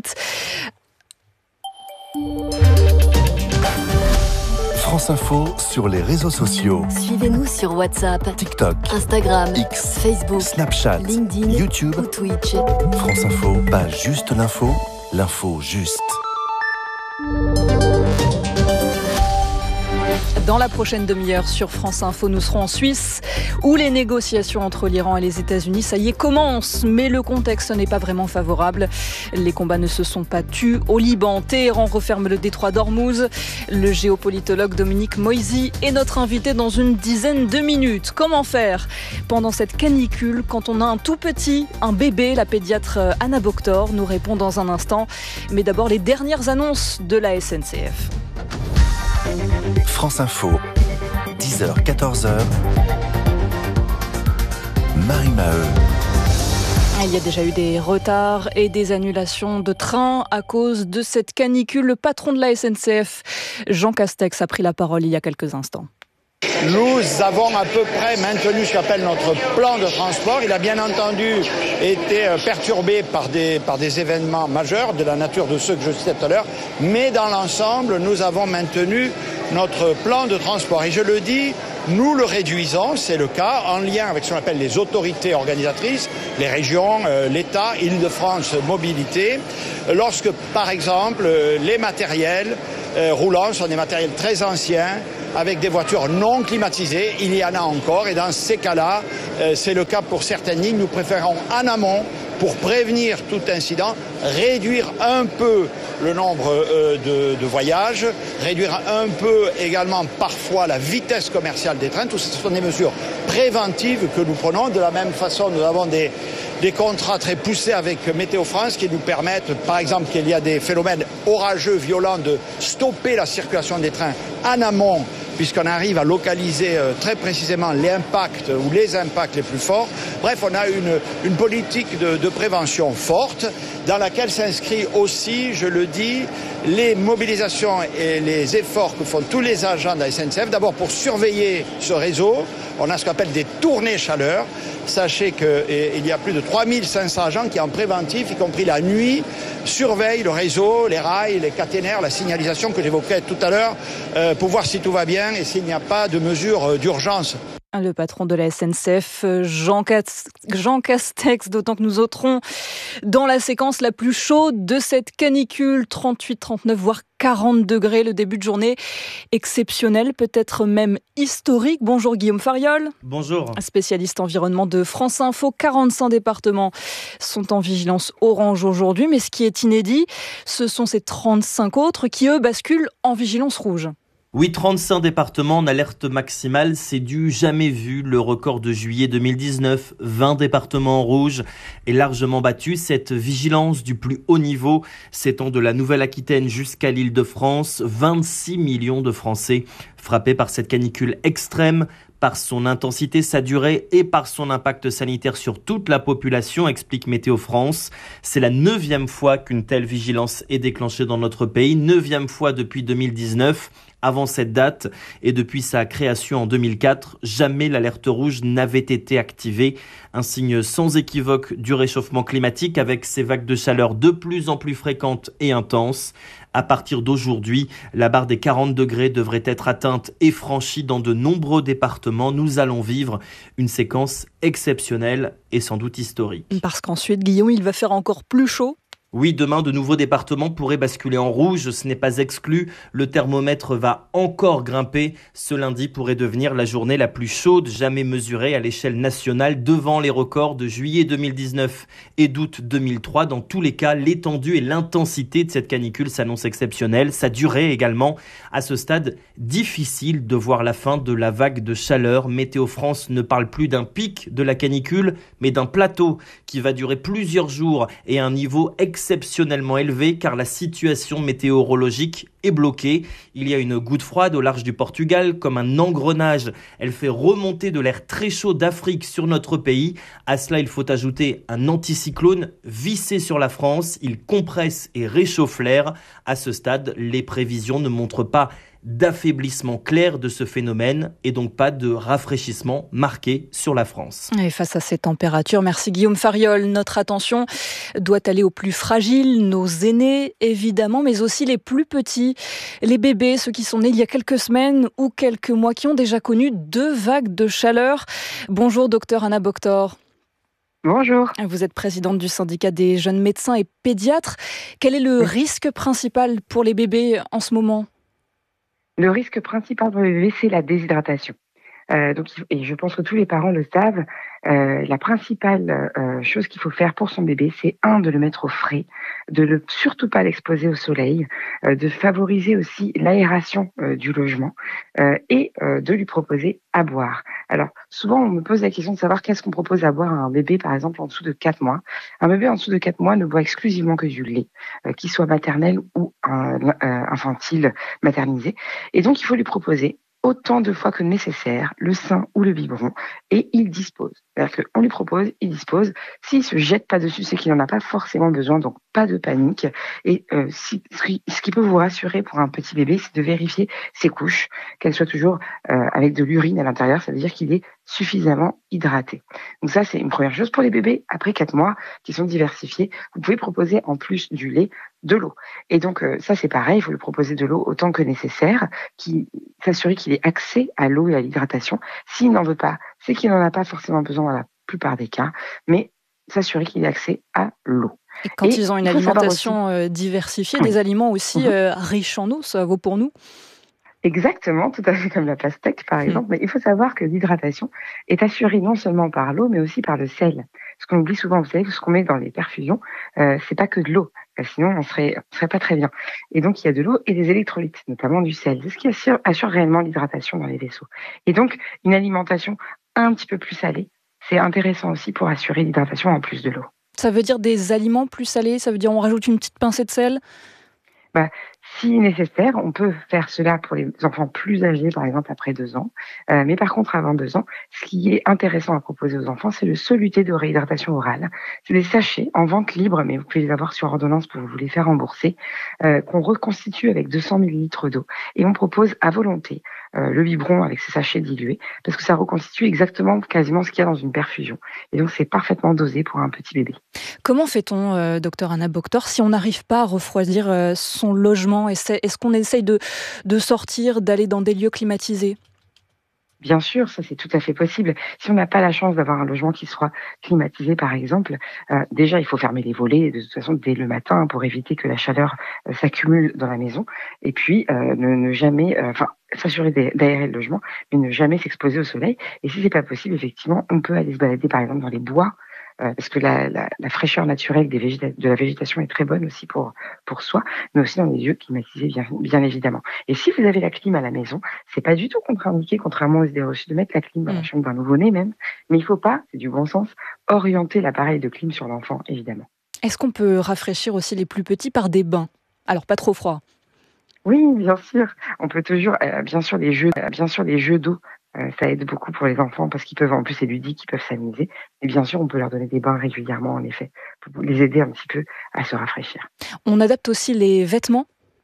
France Info sur les réseaux sociaux. Suivez-nous sur WhatsApp, TikTok, Instagram, X, Facebook, Snapchat, LinkedIn, YouTube ou Twitch. France Info, pas juste l'info, l'info juste. Dans la prochaine demi-heure sur France Info, nous serons en Suisse où les négociations entre l'Iran et les États-Unis, ça y est, commencent. Mais le contexte n'est pas vraiment favorable. Les combats ne se sont pas tus au Liban. Téhéran referme le détroit d'Ormuz. Le géopolitologue Dominique Moisy est notre invité dans une dizaine de minutes. Comment faire pendant cette canicule quand on a un tout petit, un bébé? La pédiatre Anna Boctor nous répond dans un instant. Mais d'abord, les dernières annonces de la SNCF. France Info, 10h, 14h. Marie Maheu. Il y a déjà eu des retards et des annulations de trains à cause de cette canicule. Le patron de la SNCF, Jean Castex, a pris la parole il y a quelques instants. Nous avons à peu près maintenu ce qu'appelle notre plan de transport. Il a bien entendu été perturbé par des événements majeurs de la nature de ceux que je citais tout à l'heure. Mais dans l'ensemble, nous avons maintenu notre plan de transport. Et je le dis, nous le réduisons, c'est le cas, en lien avec ce qu'on appelle les autorités organisatrices, les régions, l'État, Île-de-France Mobilité, lorsque, par exemple, les matériels roulants sont des matériels très anciens, avec des voitures non climatisées, il y en a encore, et dans ces cas-là, c'est le cas pour certaines lignes, nous préférons en amont, pour prévenir tout incident, réduire un peu le nombre de voyages, réduire un peu également parfois la vitesse commerciale des trains. Tout ce sont des mesures préventives que nous prenons. De la même façon, nous avons des contrats très poussés avec Météo France qui nous permettent, par exemple, qu'il y a des phénomènes orageux violents, de stopper la circulation des trains en amont, puisqu'on arrive à localiser très précisément les impacts les plus forts. Bref, on a une politique de prévention forte dans laquelle s'inscrit aussi, je le dis, les mobilisations et les efforts que font tous les agents de la SNCF. D'abord pour surveiller ce réseau, on a ce qu'on appelle des tournées chaleur. Sachez qu'il y a plus de 3500 agents qui en préventif, y compris la nuit, surveillent le réseau, les rails, les caténaires, la signalisation que j'évoquais tout à l'heure, pour voir si tout va bien et s'il n'y a pas de mesures d'urgence. Le patron de la SNCF, Jean Castex, d'autant que nous entrons dans la séquence la plus chaude de cette canicule, 38, 39, voire 40 degrés, le début de journée exceptionnel, peut-être même historique. Bonjour Guillaume Fariol. Bonjour. Spécialiste environnement de France Info, 45 départements sont en vigilance orange aujourd'hui, mais ce qui est inédit, ce sont ces 35 autres qui, eux, basculent en vigilance rouge. Oui, 35 départements en alerte maximale, c'est du jamais vu. Le record de juillet 2019, 20 départements en rouge, est largement battu. Cette vigilance du plus haut niveau s'étend de la Nouvelle-Aquitaine jusqu'à l'Île-de-France. 26 millions de Français frappés par cette canicule extrême, par son intensité, sa durée et par son impact sanitaire sur toute la population, explique Météo France. C'est la 9e fois qu'une telle vigilance est déclenchée dans notre pays, 9e fois depuis 2019. Avant cette date et depuis sa création en 2004, jamais l'alerte rouge n'avait été activée. Un signe sans équivoque du réchauffement climatique avec ces vagues de chaleur de plus en plus fréquentes et intenses. À partir d'aujourd'hui, la barre des 40 degrés devrait être atteinte et franchie dans de nombreux départements. Nous allons vivre une séquence exceptionnelle et sans doute historique. Parce qu'ensuite, Guillaume, il va faire encore plus chaud. Oui, demain, de nouveaux départements pourraient basculer en rouge. Ce n'est pas exclu. Le thermomètre va encore grimper. Ce lundi pourrait devenir la journée la plus chaude jamais mesurée à l'échelle nationale, devant les records de juillet 2019 et d'août 2003. Dans tous les cas, l'étendue et l'intensité de cette canicule s'annoncent exceptionnelles. Sa durée également. À ce stade, difficile de voir la fin de la vague de chaleur. Météo France ne parle plus d'un pic de la canicule, mais d'un plateau qui va durer plusieurs jours et à un niveau exceptionnellement élevé car la situation météorologique est bloquée. Il y a une goutte froide au large du Portugal comme un engrenage. Elle fait remonter de l'air très chaud d'Afrique sur notre pays. À cela, il faut ajouter un anticyclone vissé sur la France. Il compresse et réchauffe l'air. À ce stade, les prévisions ne montrent pas d'affaiblissement clair de ce phénomène et donc pas de rafraîchissement marqué sur la France. Et face à ces températures, merci Guillaume Fariol, notre attention doit aller aux plus fragiles, nos aînés évidemment, mais aussi les plus petits, les bébés, ceux qui sont nés il y a quelques semaines ou quelques mois, qui ont déjà connu 2 vagues de chaleur. Bonjour docteur Anna Boctor. Bonjour. Vous êtes présidente du syndicat des jeunes médecins et pédiatres. Quel est le risque principal pour les bébés en ce moment ? Le risque principal pour le bébé, c'est la déshydratation. Et je pense que tous les parents le savent, la principale chose qu'il faut faire pour son bébé, c'est de le mettre au frais, de surtout pas l'exposer au soleil, de favoriser aussi l'aération du logement et de lui proposer à boire. Alors, souvent, on me pose la question de savoir qu'est-ce qu'on propose à boire à un bébé, par exemple, en dessous de 4 mois. Un bébé en dessous de 4 mois ne boit exclusivement que du lait, qu'il soit maternel ou infantile maternisé. Et donc, il faut lui proposer autant de fois que nécessaire, le sein ou le biberon, et il dispose. C'est-à-dire qu'on lui propose, il dispose. S'il se jette pas dessus, c'est qu'il n'en a pas forcément besoin, donc pas de panique. Et ce qui peut vous rassurer pour un petit bébé, c'est de vérifier ses couches, qu'elles soient toujours avec de l'urine à l'intérieur, ça veut dire qu'il est suffisamment hydraté. Donc ça, c'est une première chose. Pour les bébés, après 4 mois, qui sont diversifiés, vous pouvez proposer en plus du lait, de l'eau. Et donc ça, c'est pareil, il faut lui proposer de l'eau autant que nécessaire, s'assurer qu'il ait accès à l'eau et à l'hydratation. S'il n'en veut pas, c'est qu'il n'en a pas forcément besoin dans la plupart des cas, mais s'assurer qu'il ait accès à l'eau. Et quand ils ont une alimentation diversifiée, des aliments aussi riches en eau, ça vaut pour nous? Exactement, tout à fait comme la pastèque par exemple. Mais il faut savoir que l'hydratation est assurée non seulement par l'eau, mais aussi par le sel. Ce qu'on oublie souvent, vous savez, ce qu'on met dans les perfusions, c'est pas que de l'eau. Sinon, on serait pas très bien. Et donc, il y a de l'eau et des électrolytes, notamment du sel. C'est ce qui assure réellement l'hydratation dans les vaisseaux. Et donc, une alimentation un petit peu plus salée, c'est intéressant aussi pour assurer l'hydratation en plus de l'eau. Ça veut dire des aliments plus salés? Ça veut dire on rajoute une petite pincée de sel? Si nécessaire, on peut faire cela pour les enfants plus âgés, par exemple après 2 ans. Mais par contre, avant 2 ans, ce qui est intéressant à proposer aux enfants, c'est le soluté de réhydratation orale. C'est des sachets en vente libre, mais vous pouvez les avoir sur ordonnance pour vous les faire rembourser, qu'on reconstitue avec 200 ml d'eau. Et on propose à volonté le biberon avec ces sachets dilués, parce que ça reconstitue exactement quasiment ce qu'il y a dans une perfusion. Et donc, c'est parfaitement dosé pour un petit bébé. Comment fait-on, docteur Anna Boktor, si on n'arrive pas à refroidir son logement? Est-ce qu'on essaye de sortir, d'aller dans des lieux climatisés? Bien sûr, ça c'est tout à fait possible. Si on n'a pas la chance d'avoir un logement qui soit climatisé, par exemple, déjà il faut fermer les volets de toute façon dès le matin pour éviter que la chaleur s'accumule dans la maison. Et puis ne jamais, s'assurer d'aérer le logement, mais ne jamais s'exposer au soleil. Et si c'est pas possible, effectivement, on peut aller se balader par exemple dans les bois. Parce que la fraîcheur naturelle de la végétation est très bonne aussi pour soi, mais aussi dans les lieux climatisés, bien évidemment. Et si vous avez la clim à la maison, c'est pas du tout contre-indiqué, contrairement aux idées reçues, de mettre la clim dans la chambre d'un nouveau-né même. Mais il faut pas, c'est du bon sens, orienter l'appareil de clim sur l'enfant, évidemment. Est-ce qu'on peut rafraîchir aussi les plus petits par des bains? Alors pas trop froid. Oui, bien sûr. On peut toujours, bien sûr, les jeux d'eau. Ça aide beaucoup pour les enfants parce qu'ils peuvent, en plus c'est ludique, ils peuvent s'amuser. Et bien sûr, on peut leur donner des bains régulièrement, en effet, pour les aider un petit peu à se rafraîchir. On adapte aussi les vêtements?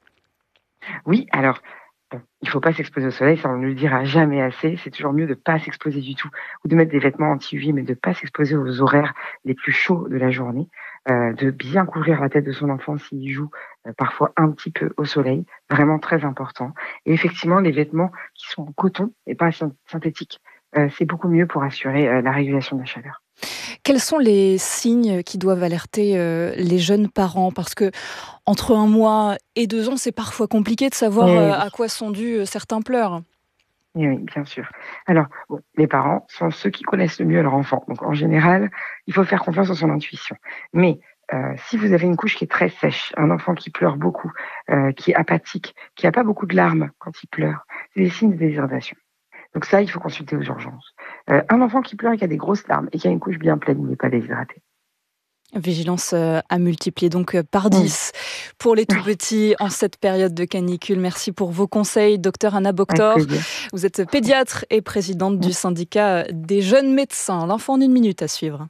Oui, alors, il ne faut pas s'exposer au soleil, ça on ne le dira jamais assez. C'est toujours mieux de ne pas s'exposer du tout ou de mettre des vêtements anti-UV, mais de ne pas s'exposer aux horaires les plus chauds de la journée. De bien couvrir la tête de son enfant s'il joue parfois un petit peu au soleil, vraiment très important. Et effectivement, les vêtements qui sont en coton et pas synthétiques, c'est beaucoup mieux pour assurer la régulation de la chaleur. Quels sont les signes qui doivent alerter les jeunes parents? Parce que entre 1 mois et 2 ans, c'est parfois compliqué de savoir à quoi sont dus certains pleurs. Oui, bien sûr. Alors, les parents sont ceux qui connaissent le mieux leur enfant. Donc, en général, il faut faire confiance en son intuition. Mais si vous avez une couche qui est très sèche, un enfant qui pleure beaucoup, qui est apathique, qui n'a pas beaucoup de larmes quand il pleure, c'est des signes de déshydratation. Donc ça, il faut consulter aux urgences. Un enfant qui pleure et qui a des grosses larmes et qui a une couche bien pleine, il n'est pas déshydraté. Vigilance à multiplier donc par 10 pour les tout petits en cette période de canicule. Merci pour vos conseils, docteur Anna Boktor. Vous êtes pédiatre et présidente du syndicat des jeunes médecins. L'enfant en 1 minute à suivre.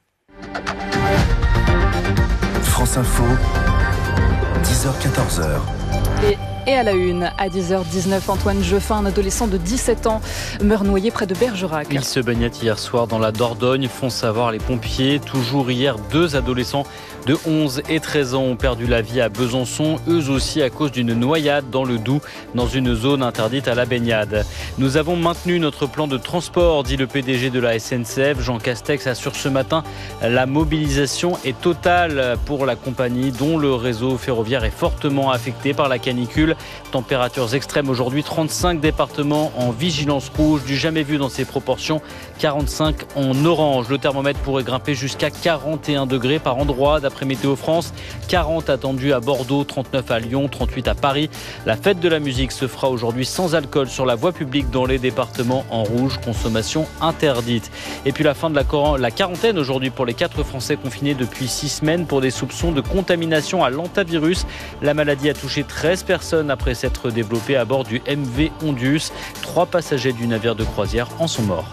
France Info, 10h-14h. Et à la une, à 10h19, Antoine Jeffin, un adolescent de 17 ans, meurt noyé près de Bergerac. Il se baignait hier soir dans la Dordogne, font savoir les pompiers. Toujours hier, 2 adolescents de 11 et 13 ans ont perdu la vie à Besançon, eux aussi à cause d'une noyade dans le Doubs, dans une zone interdite à la baignade. Nous avons maintenu notre plan de transport, dit le PDG de la SNCF. Jean Castex assure ce matin la mobilisation est totale pour la compagnie dont le réseau ferroviaire est fortement affecté par la canicule. canicule. Températures extrêmes aujourd'hui, 35 départements en vigilance rouge, du jamais vu dans ces proportions, 45 en orange. Le thermomètre pourrait grimper jusqu'à 41 degrés par endroit d'après Météo France. 40 attendus à Bordeaux, 39 à Lyon, 38 à Paris. La fête de la musique se fera aujourd'hui sans alcool sur la voie publique dans les départements en rouge, consommation interdite. Et puis la fin de la quarantaine aujourd'hui pour les 4 Français confinés depuis 6 semaines pour des soupçons de contamination à l'hantavirus. La maladie a touché 13 personnes après s'être développée à bord du MV Ondius. 3 passagers du navire de croisière en sont morts.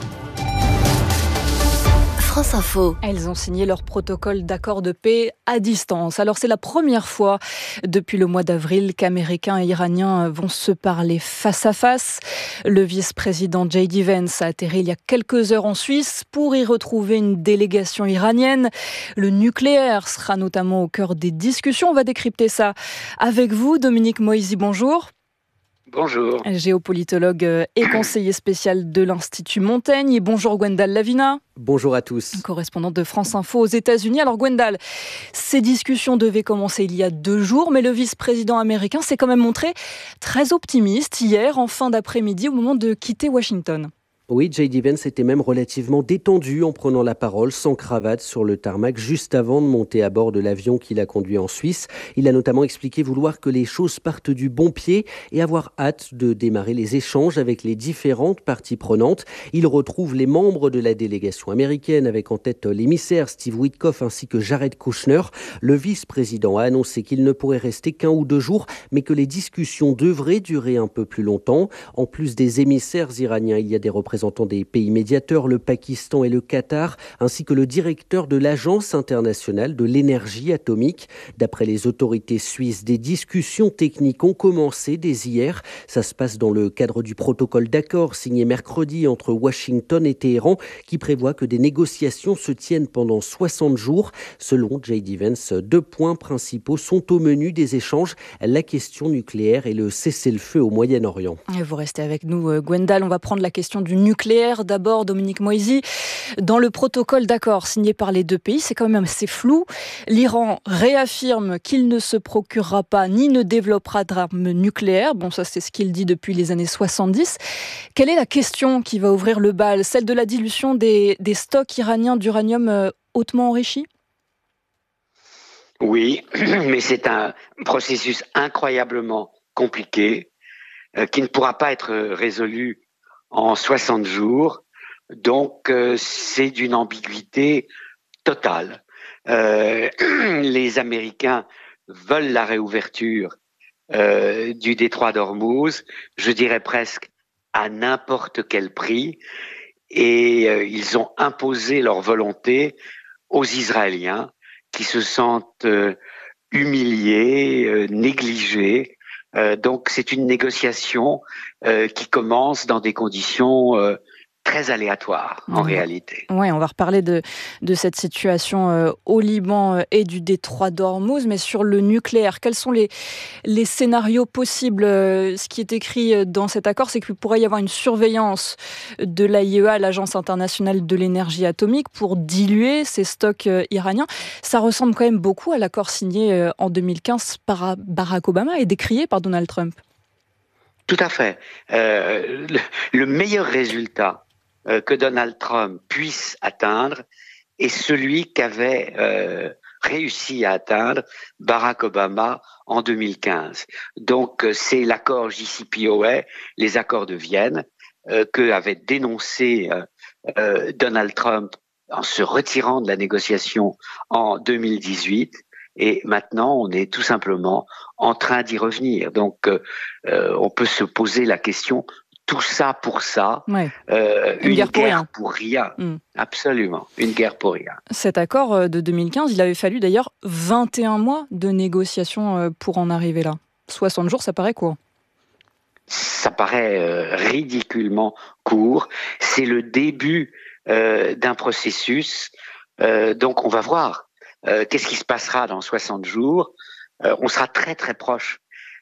France Info. Elles ont signé leur protocole d'accord de paix à distance. Alors c'est la première fois depuis le mois d'avril qu'Américains et Iraniens vont se parler face à face. Le vice-président J.D. Vance a atterri il y a quelques heures en Suisse pour y retrouver une délégation iranienne. Le nucléaire sera notamment au cœur des discussions. On va décrypter ça avec vous. Dominique Moïsi, bonjour. Bonjour. Géopolitologue et conseiller spécial de l'Institut Montaigne. Et bonjour Gwendal Lavina. Bonjour à tous. Correspondante de France Info aux États-Unis. Alors Gwendal, ces discussions devaient commencer il y a 2 jours, mais le vice-président américain s'est quand même montré très optimiste hier en fin d'après-midi au moment de quitter Washington. Oui, J.D. Vance était même relativement détendu en prenant la parole sans cravate sur le tarmac juste avant de monter à bord de l'avion qui l'a conduit en Suisse. Il a notamment expliqué vouloir que les choses partent du bon pied et avoir hâte de démarrer les échanges avec les différentes parties prenantes. Il retrouve les membres de la délégation américaine avec en tête l'émissaire Steve Witkoff ainsi que Jared Kushner. Le vice-président a annoncé qu'il ne pourrait rester qu'1 ou 2 jours, mais que les discussions devraient durer un peu plus longtemps. En plus des émissaires iraniens, il y a des représentants des pays médiateurs, le Pakistan et le Qatar, ainsi que le directeur de l'Agence internationale de l'énergie atomique. D'après les autorités suisses, des discussions techniques ont commencé dès hier. Ça se passe dans le cadre du protocole d'accord signé mercredi entre Washington et Téhéran, qui prévoit que des négociations se tiennent pendant 60 jours. Selon J.D. Vance, 2 points principaux sont au menu des échanges, la question nucléaire et le cessez-le-feu au Moyen-Orient. Et vous restez avec nous, Gwendal. On va prendre la question du nucléaire. D'abord, Dominique Moïsi, dans le protocole d'accord signé par les 2 pays, c'est quand même assez flou. L'Iran réaffirme qu'il ne se procurera pas ni ne développera d'armes nucléaires. Bon, ça c'est ce qu'il dit depuis les années 70. Quelle est la question qui va ouvrir le bal? Celle de la dilution des stocks iraniens d'uranium hautement enrichi? Oui, mais c'est un processus incroyablement compliqué qui ne pourra pas être résolu en 60 jours. Donc, c'est d'une ambiguïté totale. Les Américains veulent la réouverture du détroit d'Ormuz, je dirais presque à n'importe quel prix, et ils ont imposé leur volonté aux Israéliens qui se sentent humiliés, négligés. Donc c'est une négociation qui commence dans des conditions très aléatoires en réalité. Oui, on va reparler de cette situation au Liban et du détroit d'Ormuz, mais sur le nucléaire, quels sont les scénarios possibles? Ce qui est écrit dans cet accord, c'est qu'il pourrait y avoir une surveillance de l'AIEA, l'Agence internationale de l'énergie atomique, pour diluer ces stocks iraniens. Ça ressemble quand même beaucoup à l'accord signé en 2015 par Barack Obama et décrié par Donald Trump. Tout à fait. Le meilleur résultat que Donald Trump puisse atteindre est celui qu'avait réussi à atteindre Barack Obama en 2015. Donc c'est l'accord JCPOA, les accords de Vienne, que avait dénoncé Donald Trump en se retirant de la négociation en 2018. Et maintenant, on est tout simplement en train d'y revenir. Donc, on peut se poser la question, tout ça pour ça, une guerre pour rien. Absolument, une guerre pour rien. Cet accord de 2015, il avait fallu d'ailleurs 21 mois de négociations pour en arriver là. 60 jours, ça paraît court. Ça paraît ridiculement court. C'est le début d'un processus. Donc, on va voir. Qu'est-ce qui se passera dans 60 jours? On sera très très proche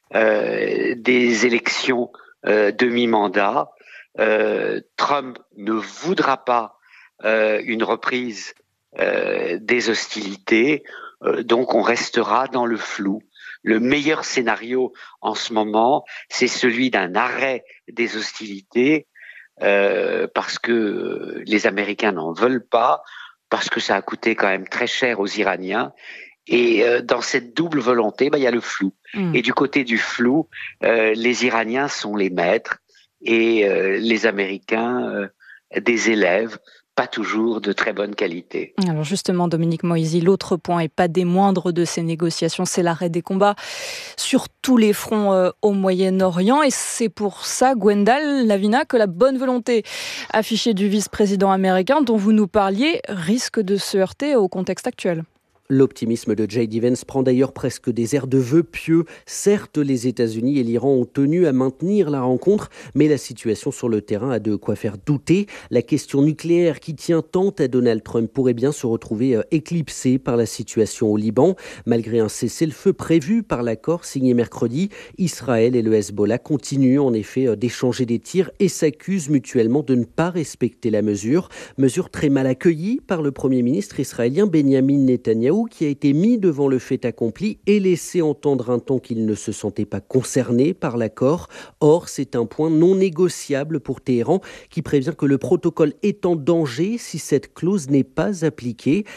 des élections de mi-mandat. Trump ne voudra pas une reprise des hostilités, donc on restera dans le flou le meilleur scénario en ce moment, c'est celui d'un arrêt des hostilités, parce que les Américains n'en veulent pas, parce que ça a coûté quand même très cher aux Iraniens. Et dans cette double volonté, il y a le flou. Et du côté du flou, les Iraniens sont les maîtres et les Américains des élèves, pas toujours de très bonne qualité. Alors justement, Dominique Moïsi, l'autre point, et pas des moindres de ces négociations, c'est l'arrêt des combats sur tous les fronts au Moyen-Orient. Et c'est pour ça, Gwendal Lavina, que la bonne volonté affichée du vice-président américain dont vous nous parliez risque de se heurter au contexte actuel. L'optimisme de J.D. Vance prend d'ailleurs presque des airs de vœux pieux. Certes, les États-Unis et l'Iran ont tenu à maintenir la rencontre, mais la situation sur le terrain a de quoi faire douter. La question nucléaire qui tient tant à Donald Trump pourrait bien se retrouver éclipsée par la situation au Liban. Malgré un cessez-le-feu prévu par l'accord signé mercredi, Israël et le Hezbollah continuent en effet d'échanger des tirs et s'accusent mutuellement de ne pas respecter la mesure. Mesure très mal accueillie par le Premier ministre israélien Benjamin Netanyahou, qui a été mis devant le fait accompli et laissé entendre un temps qu'il ne se sentait pas concerné par l'accord. Or, c'est un point non négociable pour Téhéran, qui prévient que le protocole est en danger si cette clause n'est pas appliquée.